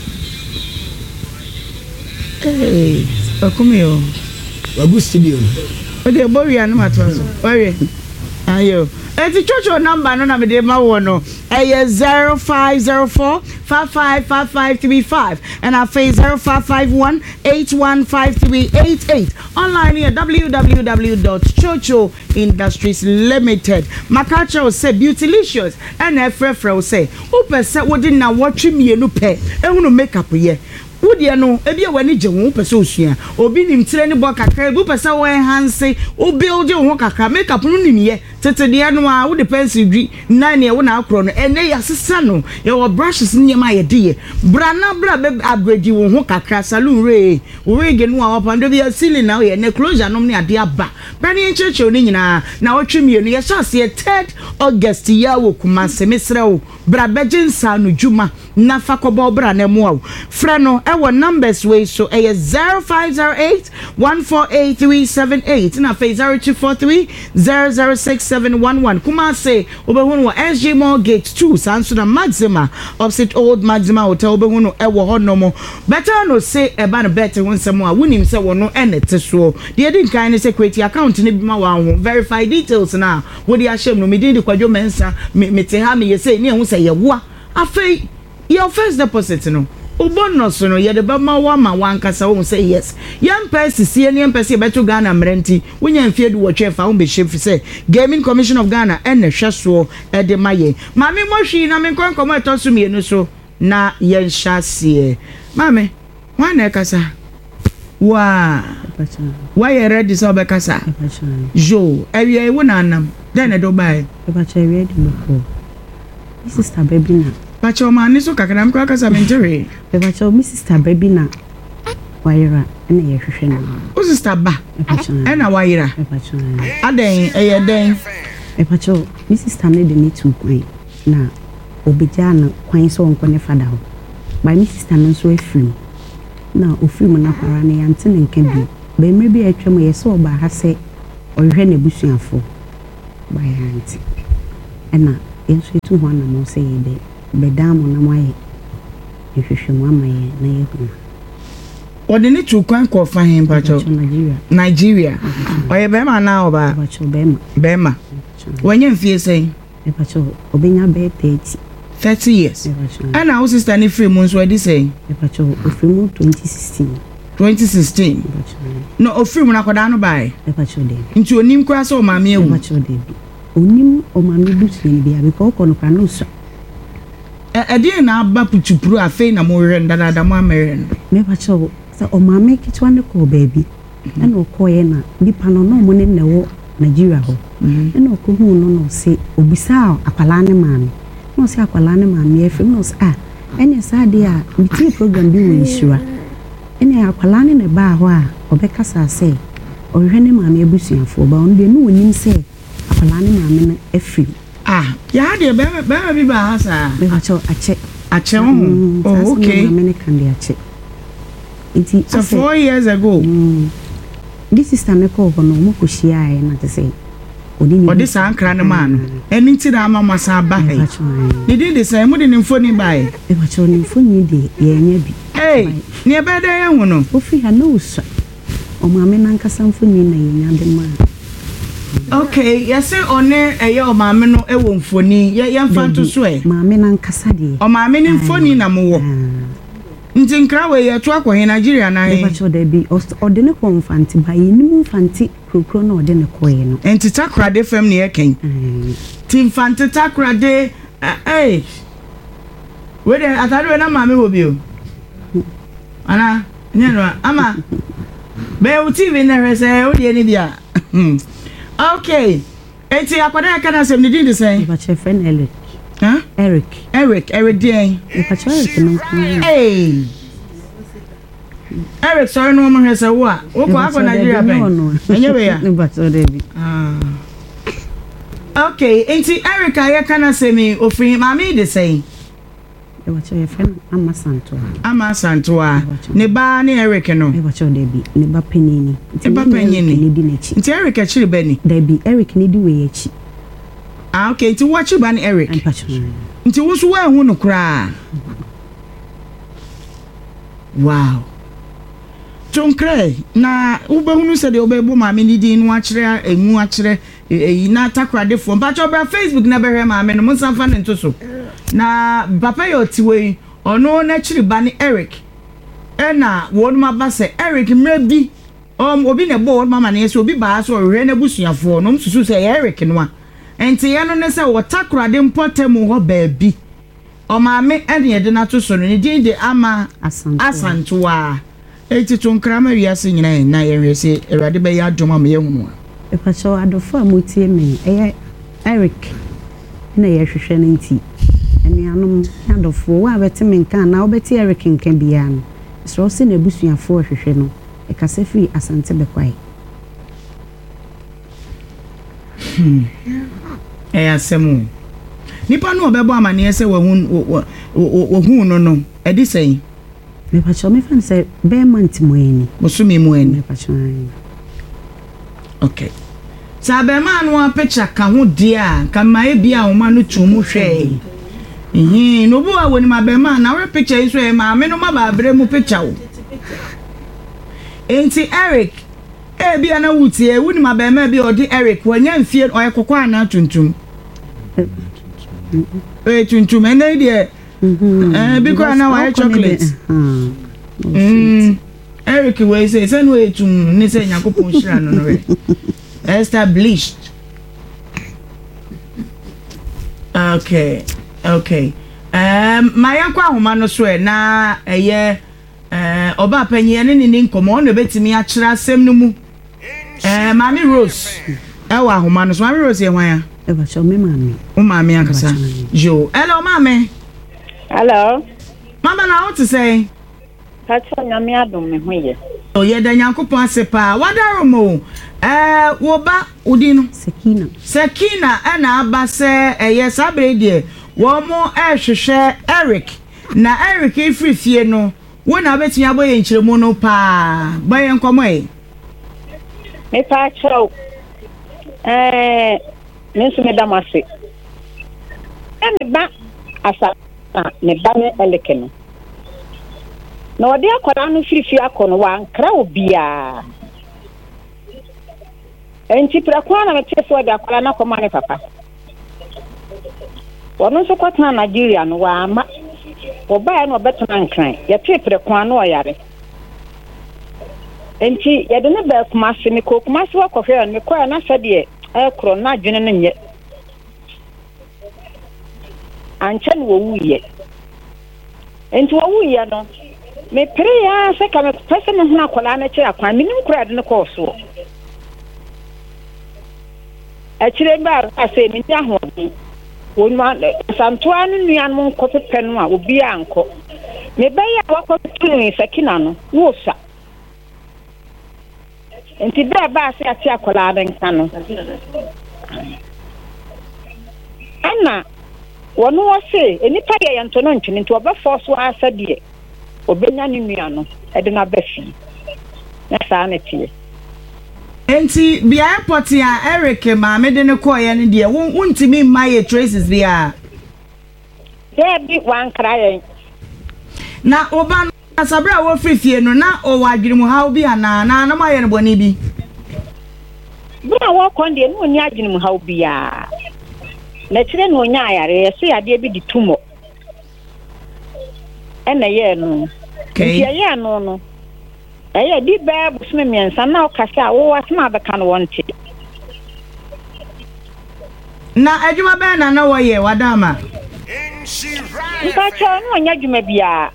eh okumio wagu studio o de boria no matwaso ore ayo eti chocho number no na me de ma wo no eh zero five zero four five five five five three five and our face zero five five one eight one five three eight eight online here w w w dot chocho industries limited makacho say beautylicious and efrefre say o pese wo di na wotwe mienu pe ehunu makeup ye Woody no, ebi a wani je wo pese osua. Obi nim tire ni bo kakra, ebi pese wo enhance, o build wo kakra, make up no nim ye. Tete de no a wo de pencil dwi, na ne wo na akro no. Ene ya sesa no, ye wo brushes ni ma ye de. Bra na bra be abredi wo ho kakra salon re. Wo rege no a wapando bi ceiling na ye ne closure no ne ade aba. Bra ne ncheche ni nyina, na wo twemie no ye chance ye third August ya wo kuma semesre wo. Bra bejensa no djuma na fakobo bra na mu a. Fra no our numbers way so a zero five zero eight one four eight three seven eight na face zero two four three zero zero six seven one one kuma say obehunu S G Mall Gate two sanso na Maxima opposite Old Maxima Hotel obehunu e wo hono better no say e ba no better won some a wonim say wo no enete so de edin kan security account ni bi ma wa ho verify details na wo de ahyem no me din de kwadwo mensa me te ha me ye say ne hu say ye wo afei your first deposit no Ubonus no ye de ba ma wa ma wan kasa wo say yes yam pesi sie ne pesi beto Ghana mrenti wonya mfie du wo twefa wo be chef say Gaming Commission of Ghana en hweso e de maye mame mo hwi na me kon komo eto so mienu so na ye nhyase mame wan na kasa wa wa ye ready so be kasa jo ewie wo na anam den e do bai e ba che ready before sister baby na Pacho mani so kakra mko akasa mentere. Be pacho mi sister baby na. wayera ene ye hwehwe no o sister ba epacho ena wayera epacho aden eye den epacho mi sister ne de ni tu kwan na obeja na kwan so onko ne fada ho ba mi sister no so afiri na ofiri mu na kwara ne yante ne nka bi ba emre bi atwa ye so ba ha se ohwe na busuafo ba yanti ena enso etu ho na mo se ye de bedam na mo aye ehwehwe mu amaye na ye hu odi ni tu kwan ko fa hin pacho Nigeria Nigeria oye be ma na oba epacho bema be ma wanye mfie sei epacho obenya be thirty thirty years and our sister ni free mu nso edi say epacho ofiri mu twenty sixteen twenty sixteen no ofiri mu na koda no bai epacho de nti onim kwa so o ma me ewu epacho de onim o ma me busu ni bia because ko no kwa no so e edi na aba puchupuru afei na mo hwe ndadada mo amere no mepacho sa o ma me kitwa ne ko baby and o ko ye na nipa no no mo ne ne wo Nigeria ho and o ko hu no no se obisa akwala ne ma me no se akwala ne ma me efe no se ah enya sa de a biti program bi wo isura enya akwala ne ne ba ho a obekasa se o hwe ne ma me abusuafo ba on de no onim se akwala ne ma me na efi ah ya de be be bi ba ha sa mepacho ache ache ho oh okay ma me ne kan de ache iti so four years ago this is time ko ho no mo ko shia ai na te say odi ni odi sa ankra ne ma no eni ti da ama masa ba he ni di de say mo de ni mfoni bai e ba cho ni mfoni de ye nya bi eh ni e ba de ye hu no o fi ha no so o ma me nan kasa mfoni na ye nya de ma okay yes one eye o ma me no e wo mfoni ye ye mfa to so e ma me nan kasa de o ma me ni mfoni na mo wo nti nkra we ye to akọ he Nigeria na e ba cho de bi o de ne ko mfanti ba ye ni mu mfanti krokro na o de ne ko ye no enti takrade fam ne ye ken ti mfanti takrade eh we de atade na ma me wo bi o ana nyano ama be u T V na rese o de ni bia okay enti akwada kana sem ni din de sen e ba che friend Eric huh Eric Eric Eric dey e ba cho Eric no hey Eric sorry no mo hese wo a wo ko akọ Nigeria ben enye be ya e ba cho de bi ah okay enti Eric aye kana semi ofin mami de say e ba cho ye friend Ama Santo ama santoa ne ba ne Eric no e ba cho de bi ne ba penini e ba penini ni di na chi nti Eric a chiri bani de bi Eric ni di we chi ah okay nti wo chi ba ne Eric e ba cho nti wo so wa hu no kra wow Tonkre na ubehunu se de obebu maame ni din no akire enu akire eyi na takrade fo ba cho bra Facebook na behwe maame no musanfa ne ntoso na papa yo tiwe ono na chiri ba ni Eric ena wonu maba se Eric mrebi um obi ne bo mama na yeso obi ba so hwe na busuafo no msusu se Eric no a enti ye no ne se wo takrade mpotemu ho baabi o maame ene ye de na to so no ni din de ama Asanto asantoa eti tonkrama wiase nyina na ye wese erade be ya adoma me yehunu e pa so adofo amotie me e Eric na ye hwehwe ne nti ene anom adofo wa beti me nka na obeti Eric nka bia no so se na busuafo hwehwe no e kase fi asante be kwai hmm e asemu nipa no obebo amane ese wo hu wo hu no no e di sei me pa cho me fan se be month mo eni musumi mo eni me pa cho okay sabe ma no a picture ka ho dia ka mai bia wo ma no tumu hwe eh no bu a woni ma be ma na we picture iso e ma me no ma ba bre mu picture wo enti Eric e bia na wuti e woni ma be ma bia odi Eric wanya mfie o kokko ana tuntum eh tuntum ene die eh because na why chocolate mm Eric we say say no etum ni say yakopon shira no no re established okay okay um my yakwa homa no so e na eye eh oba panyi ne ni nkomo no betimi a kira asem no mu eh Mami Rose e wa homa no so Mami Rose e hwan ya e ba cho me mami o mami akasa jo hello mami Hello. Mama, now what to say? pacha nyame adom me ho ye o ye da Nyankopon ase pa wadaro mo eh wo ba udino Sekina Sekina ana abase eye sabre die wo mo ehwehwe Eric na Eric ifrifie no wo na betumi aboye nkyeremu no pa baye nkomo e me pacha eh me so me damase ene ba asa ne ba ne eleke no na odi akwara no firifi akono wa nkra obia enti prakwa na metefo odi akwara na koma ne papa wono so kwata na Nigeria no wa ama oba no betona nkran ye te prakwa no oyare enti ye de ne ba kuma se ne ko kuma se wa kofе ne ko na sade e kro na dwene ne nye anche no wuye enti wo wuye no me pere ya se ka me pese me huna kola na kira kwa me nim kura de ne ko so a kire ba ase me nya ho wonwa santo anu nuan mo ko pepe no a obi anko me be ya wa ko tuni Sekina no wo sa enti ba ba se ati akola de nka no ana wono wo se enipa ye yanto no ntwini nti oba force wa asade obenya ni nua no e de na bafi na saa na tie enti bia airport ya Eric ma me de ne ko ye ne de wuntimi maye traces bia de bi wan kraye na oba no sabra wo frifie no na o wadwirimu hawo bia na na na maye ne boni bi bra wo konde no ni adwirimu hawo bia na kire no nya ayare so ya de bi di tumo ena ye no okay ye ye no no eye di ba busme miensa na okasa wo wasma abeka no wonte na adwuma be na na wo ye wadama nka cha no nya adwuma bia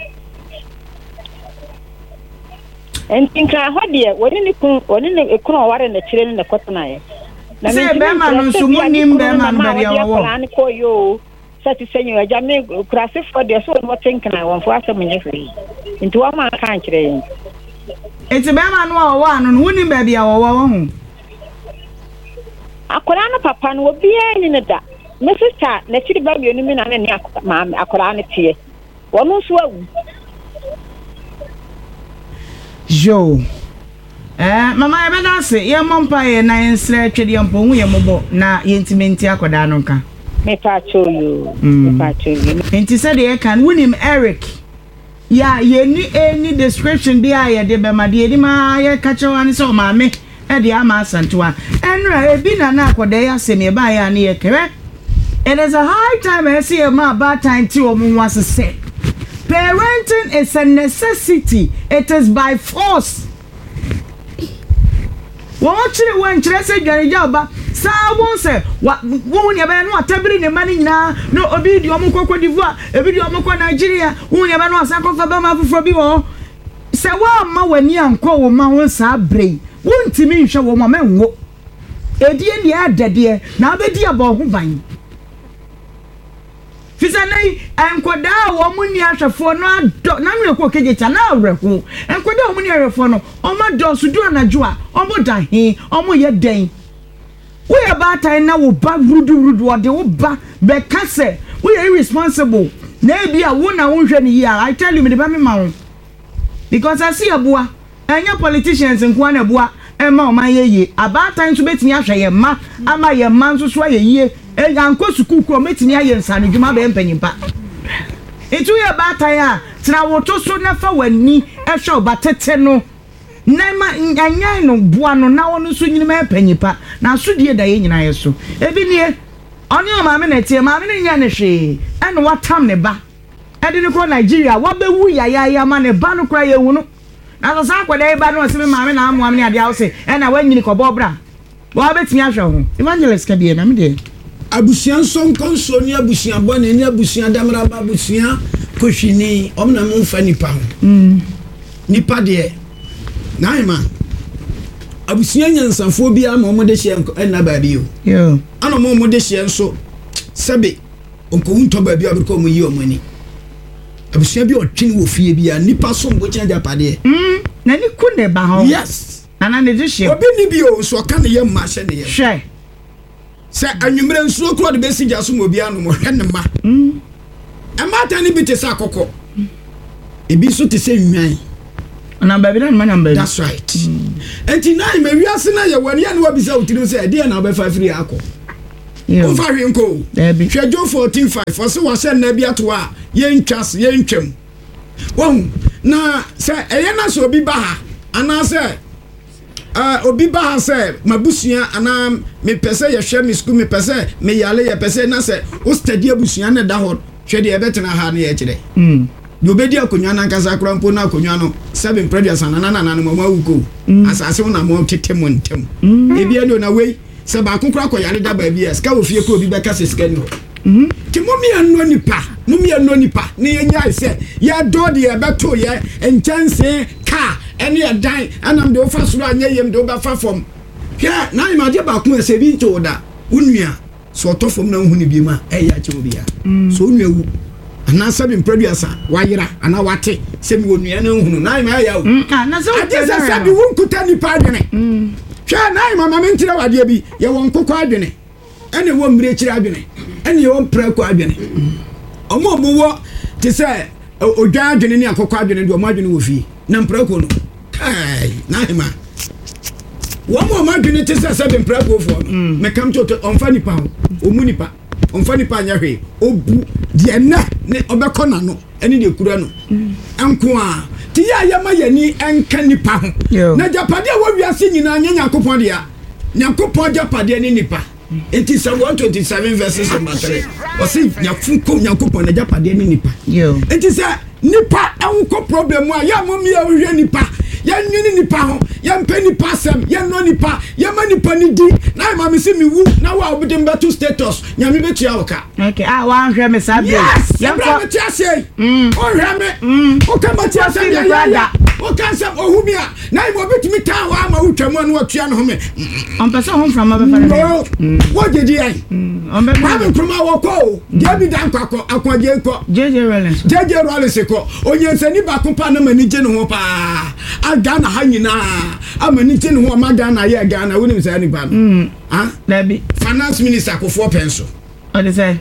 entinka hodie woni ni kun woni ni ekun oware na kire ni na kotona ye na me be ma no sumunim be ma no bia wo ani ko yo sati senyo aja me kurase for de so no tinkna won fo asem nye free nti wa ma kan kire yin eti be ma no wo anu no woni be bia wo wo ho akora no papa no obi ani ne da me sister na kiri ba mi onumi na na ni akora no tie wono so awu jo eh mama e be na se ye mompa ye na ensre twede mpo hu ye mobo na ye intimenti akoda no nka me pa choyo me pa choyo enti said ye kan wunim Eric ya ye ni any description dia ye de be ma de ni ma ye ka che wan so ma me e de ama asantoa enra e bi na na akoda ya se me ba ya na ye kere it is a high time I see a ma bad time ti o mu was say parenting is a necessity, it is by force. Watching when Chelsea Gariaba, Sawon say, what won't you ban what tabri the money now? No obidio Moko d'Ivoire, a video Moko Nigeria, won't you ban what Sacofabama for Bibo? Say, well, ma when young call Mount Sabre, won't you mean show woman? A dear, dear, dear, now the dear about who buying. Fisane enkoda wo muni ahwefo no ado na me ko kejecha na awrehu enkoda wo muni ahwefo no omo do sudu anajo a omo da he omo ye den we about time na wo ba rudu rudu ode wo ba be kase we are irresponsible na bia wo na wo hwe ni ya I tell you me de ba me ma wo because I see aboa enya politicians nko na aboa ema o man ye ye about time so betini ahwe ye ma ama ye ma nso so ye ye e yanko suku kro metini aye nsane dwuma be mpanyimpa etu ye batan a tira woto so na fa wani ehwe obatete no na ma nyanyan no boa no na wono so nyini ma mpanyimpa na so die da ye nyina ye so ebi nie oni o ma me na tie ma me ne nya ne hwe ene watam ne ba ede ne ko Nigeria wa be wu ya ya ya ma ne ba no kra ye wu no na so sa kwada e ba no se me ma me na amoa me ne ade awse ena wanyini ko bobra wa betimi ahwe ho evangelist ka die na me de abusian sonko so ni abusian bone ni abusian damra ba abusian kohwini omna mu fa nipa ho mm nipa de na ima abusian nyansafo bia ma omode hye na ba bi o yo ana mo omode hye nso sebe onko unto ba bi abirko mo yi omani abusua bi otwene wo fie bia nipa so mbo kya japade mm na ni ku ne ba ho yes ana ne dihye obi ni bi o so ka ne ye ma hye ne ye hwe se anwumre nsuo kro de besi gya so mo bia no mo hwe ne ma mm amata ni bi te sa kokko ebi so te se nwan na baby na man number that's right enti na me wiase na ye wani ane wabisa utirim se de na obefa free akọ o fa hwe nko ebi hwejo fourteen five for se wa se na bi ato a ye ntwas ye ntwam won na se eye na so obi ba ha ana se ah obi ba ha se mabusua ana me pese ye hwe me school me pese me yale ye pese na se o study abusua na da ho hwe de ye betena ha na ye kire mm do bedi akonwa na nkasa krampo na akonwa no seven previous na na na na mo mawuko asase na mo tetem ntem ebi eno na we se ba konkra ko yare da ba bi eska ofie ko obi beka se ska ni ho mhm ti mo mi anu nipa mo mi anu nipa ne yenya se ya do de ya beto ye enchanse ka ene ya dan anam de ofa suru anya yem de oba fa fom hia na ima de ba ko se bi to da unua so to fom na hu ni bi ma e ya che obi ya so unua wu ana sabi producer wayira ana wate se mi onua na hunu na ima ya o na so ade se sabi wonkuta nipa adwene mm hwa na ima mama ntire wade bi ye won kokko adwene ene wo mire kire adwene ene ye won pra ko adwene omo omo wo te se odwa adwene ni akokko adwene de omo adwene wo fi na mpra ko no kai na ima wo mo ma adwene te se sabi mpra ko fo me kam to onfa nipa ho omu nipa onfa nipa anya hwe obu de na ne obekọ na no ene de kura no enko a ti ya ya ma yani enka nipa ho na japade a wo wiase nyina nya yakopon de a yakopon japade ne nipa enti Psalm one twenty-seven verses number three o si yafunko yakopon na japade ne nipa yo enti sa nipa enko problem a ya mo mi a hwe nipa ya nwini nipa ho ya mpe nipa sem ya no nipa ya ma nipa ni di na ma me se mi wu na wa obedem beto status nyame betua woka okay ah wa hwe me sabe ya bra me tia sei mm o hwe me o ka ma tia sei ya ya o ka se o hu mi a na mo betumi ta wa ma wutwa mu na watua no ho me on person home from ma be fara wo je di ai on be ma be kroma wo ko je bi dan kwakọ akwaje ko jeje rollins jeje rollins ko onye ba ko pa na mani je no ho pa Ghana ha nyina amani je no ho ma Ghana ye Ghana wonim say ni ba no ah dabi finance minister ko four penso o de say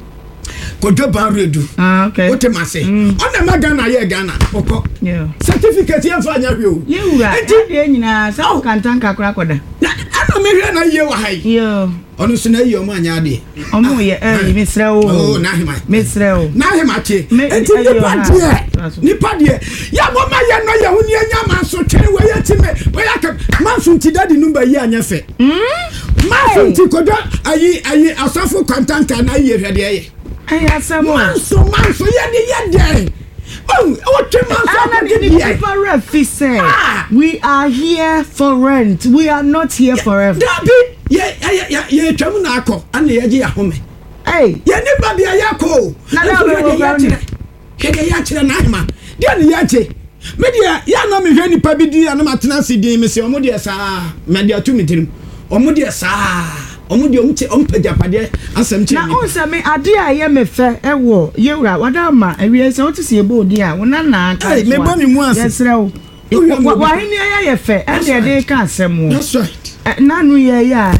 ko do ban redu ah okay o te ma say ona ma Ghana ye Ghana okọ yeah certificate ye fa nya hwe o ye wura e de nyina sa o kan tanka kura koda ana me hwe na ye wa hai yo onu so na ye o ma nya de o mo ye eh mi sre o oh na hima mi sre o na hima che enti ni pa de ni pa de ya mo ma ye no ye hu ni anya ma so twere we ye ti me we ya ka ma so nti dadi number yi anya fe mm ma so nti kodo ayi ayi asafo kwantanka na ye hwe de ye ai asamo ma so ma so ye de ye de oh what man so the people refi say we are here for rent we are not here forever dabi ye ye ye twam na akọ ana ye je ahome hey ye ne ba bia yakọ na na we go ya kire ya kire na ma dia ne ya che me dia ya na me hwe nipa bi di na matena sidin me se omo dia sa me dia tu mitirim omo dia sa omo dia omo che ompa japade asem che na on se me ade a ye me fe e wo ye wura wada ma awie se otu se ebo odi a wona na aka me ba mi mu ase yesre wo wa hini ya ye fe e de de ka asem wo that's right nanu ye ya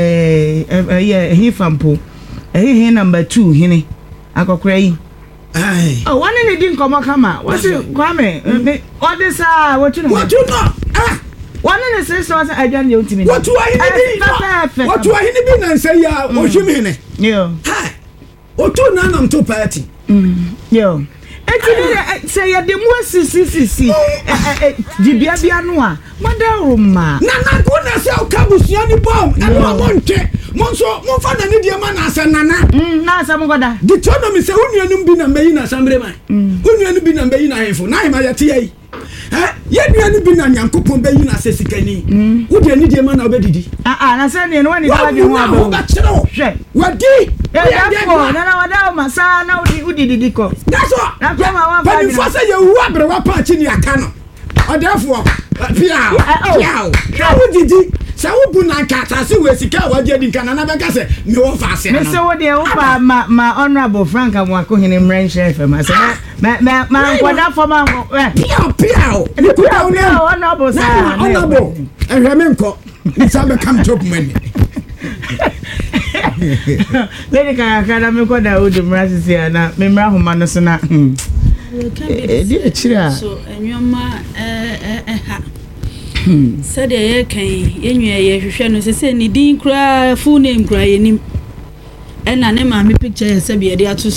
eh ye he fampo eh he number two hini akokora yi ai oh one ni din komo kama what kwame what this ah what you know what you know ah one ni say so say ajan ye utimi what you are hini what you are hini bi na say ya o himi ne yo ha o to na nam to party yo eti say ya de mu sisi sisi eh dibia bia no a mother room ma na na go na say o kabusia ni bom e no monte monso mo fa na ni dia ma na asa nana mm na asa mo goda Deuteronomy say unuanum bi na meyi na sambre man unuanum bi na meyi na hefo na hima ya te yi eh ye nuanum bi na nyankopon beyi na sesikani wo de ni dia ma na obedidi ah ah na say ne no ni ba de ho aba hwe wadi ya dafo na na wada ma sa na udi udididi ko that's all na ko ma wan pa ni fo say ye wu abre wa pa chi ni aka no odafo pia pia wo didi sɛ wobu na nka asase wɔ sika wagye di nka na na bɛka sɛ me wɔ faase ano me sɛ wo deɛ wopa ma ma honorable Frank Amwako hene mmrɛ nhyɛ fam asɛ ma ma ma nkɔda fam anko pia pia ne kuta wo ne honorable sa honorable ɛhwɛ me nkɔ nsa bɛkam top money lady kaka na me kɔda wo de mmra sisi ana me mmra homa no so na eh di akira so enwoma eh eh ha said ye kan yenwa ye hwehwe no se se ni din kura full name kura yenim ena ne ma me picture se be de ato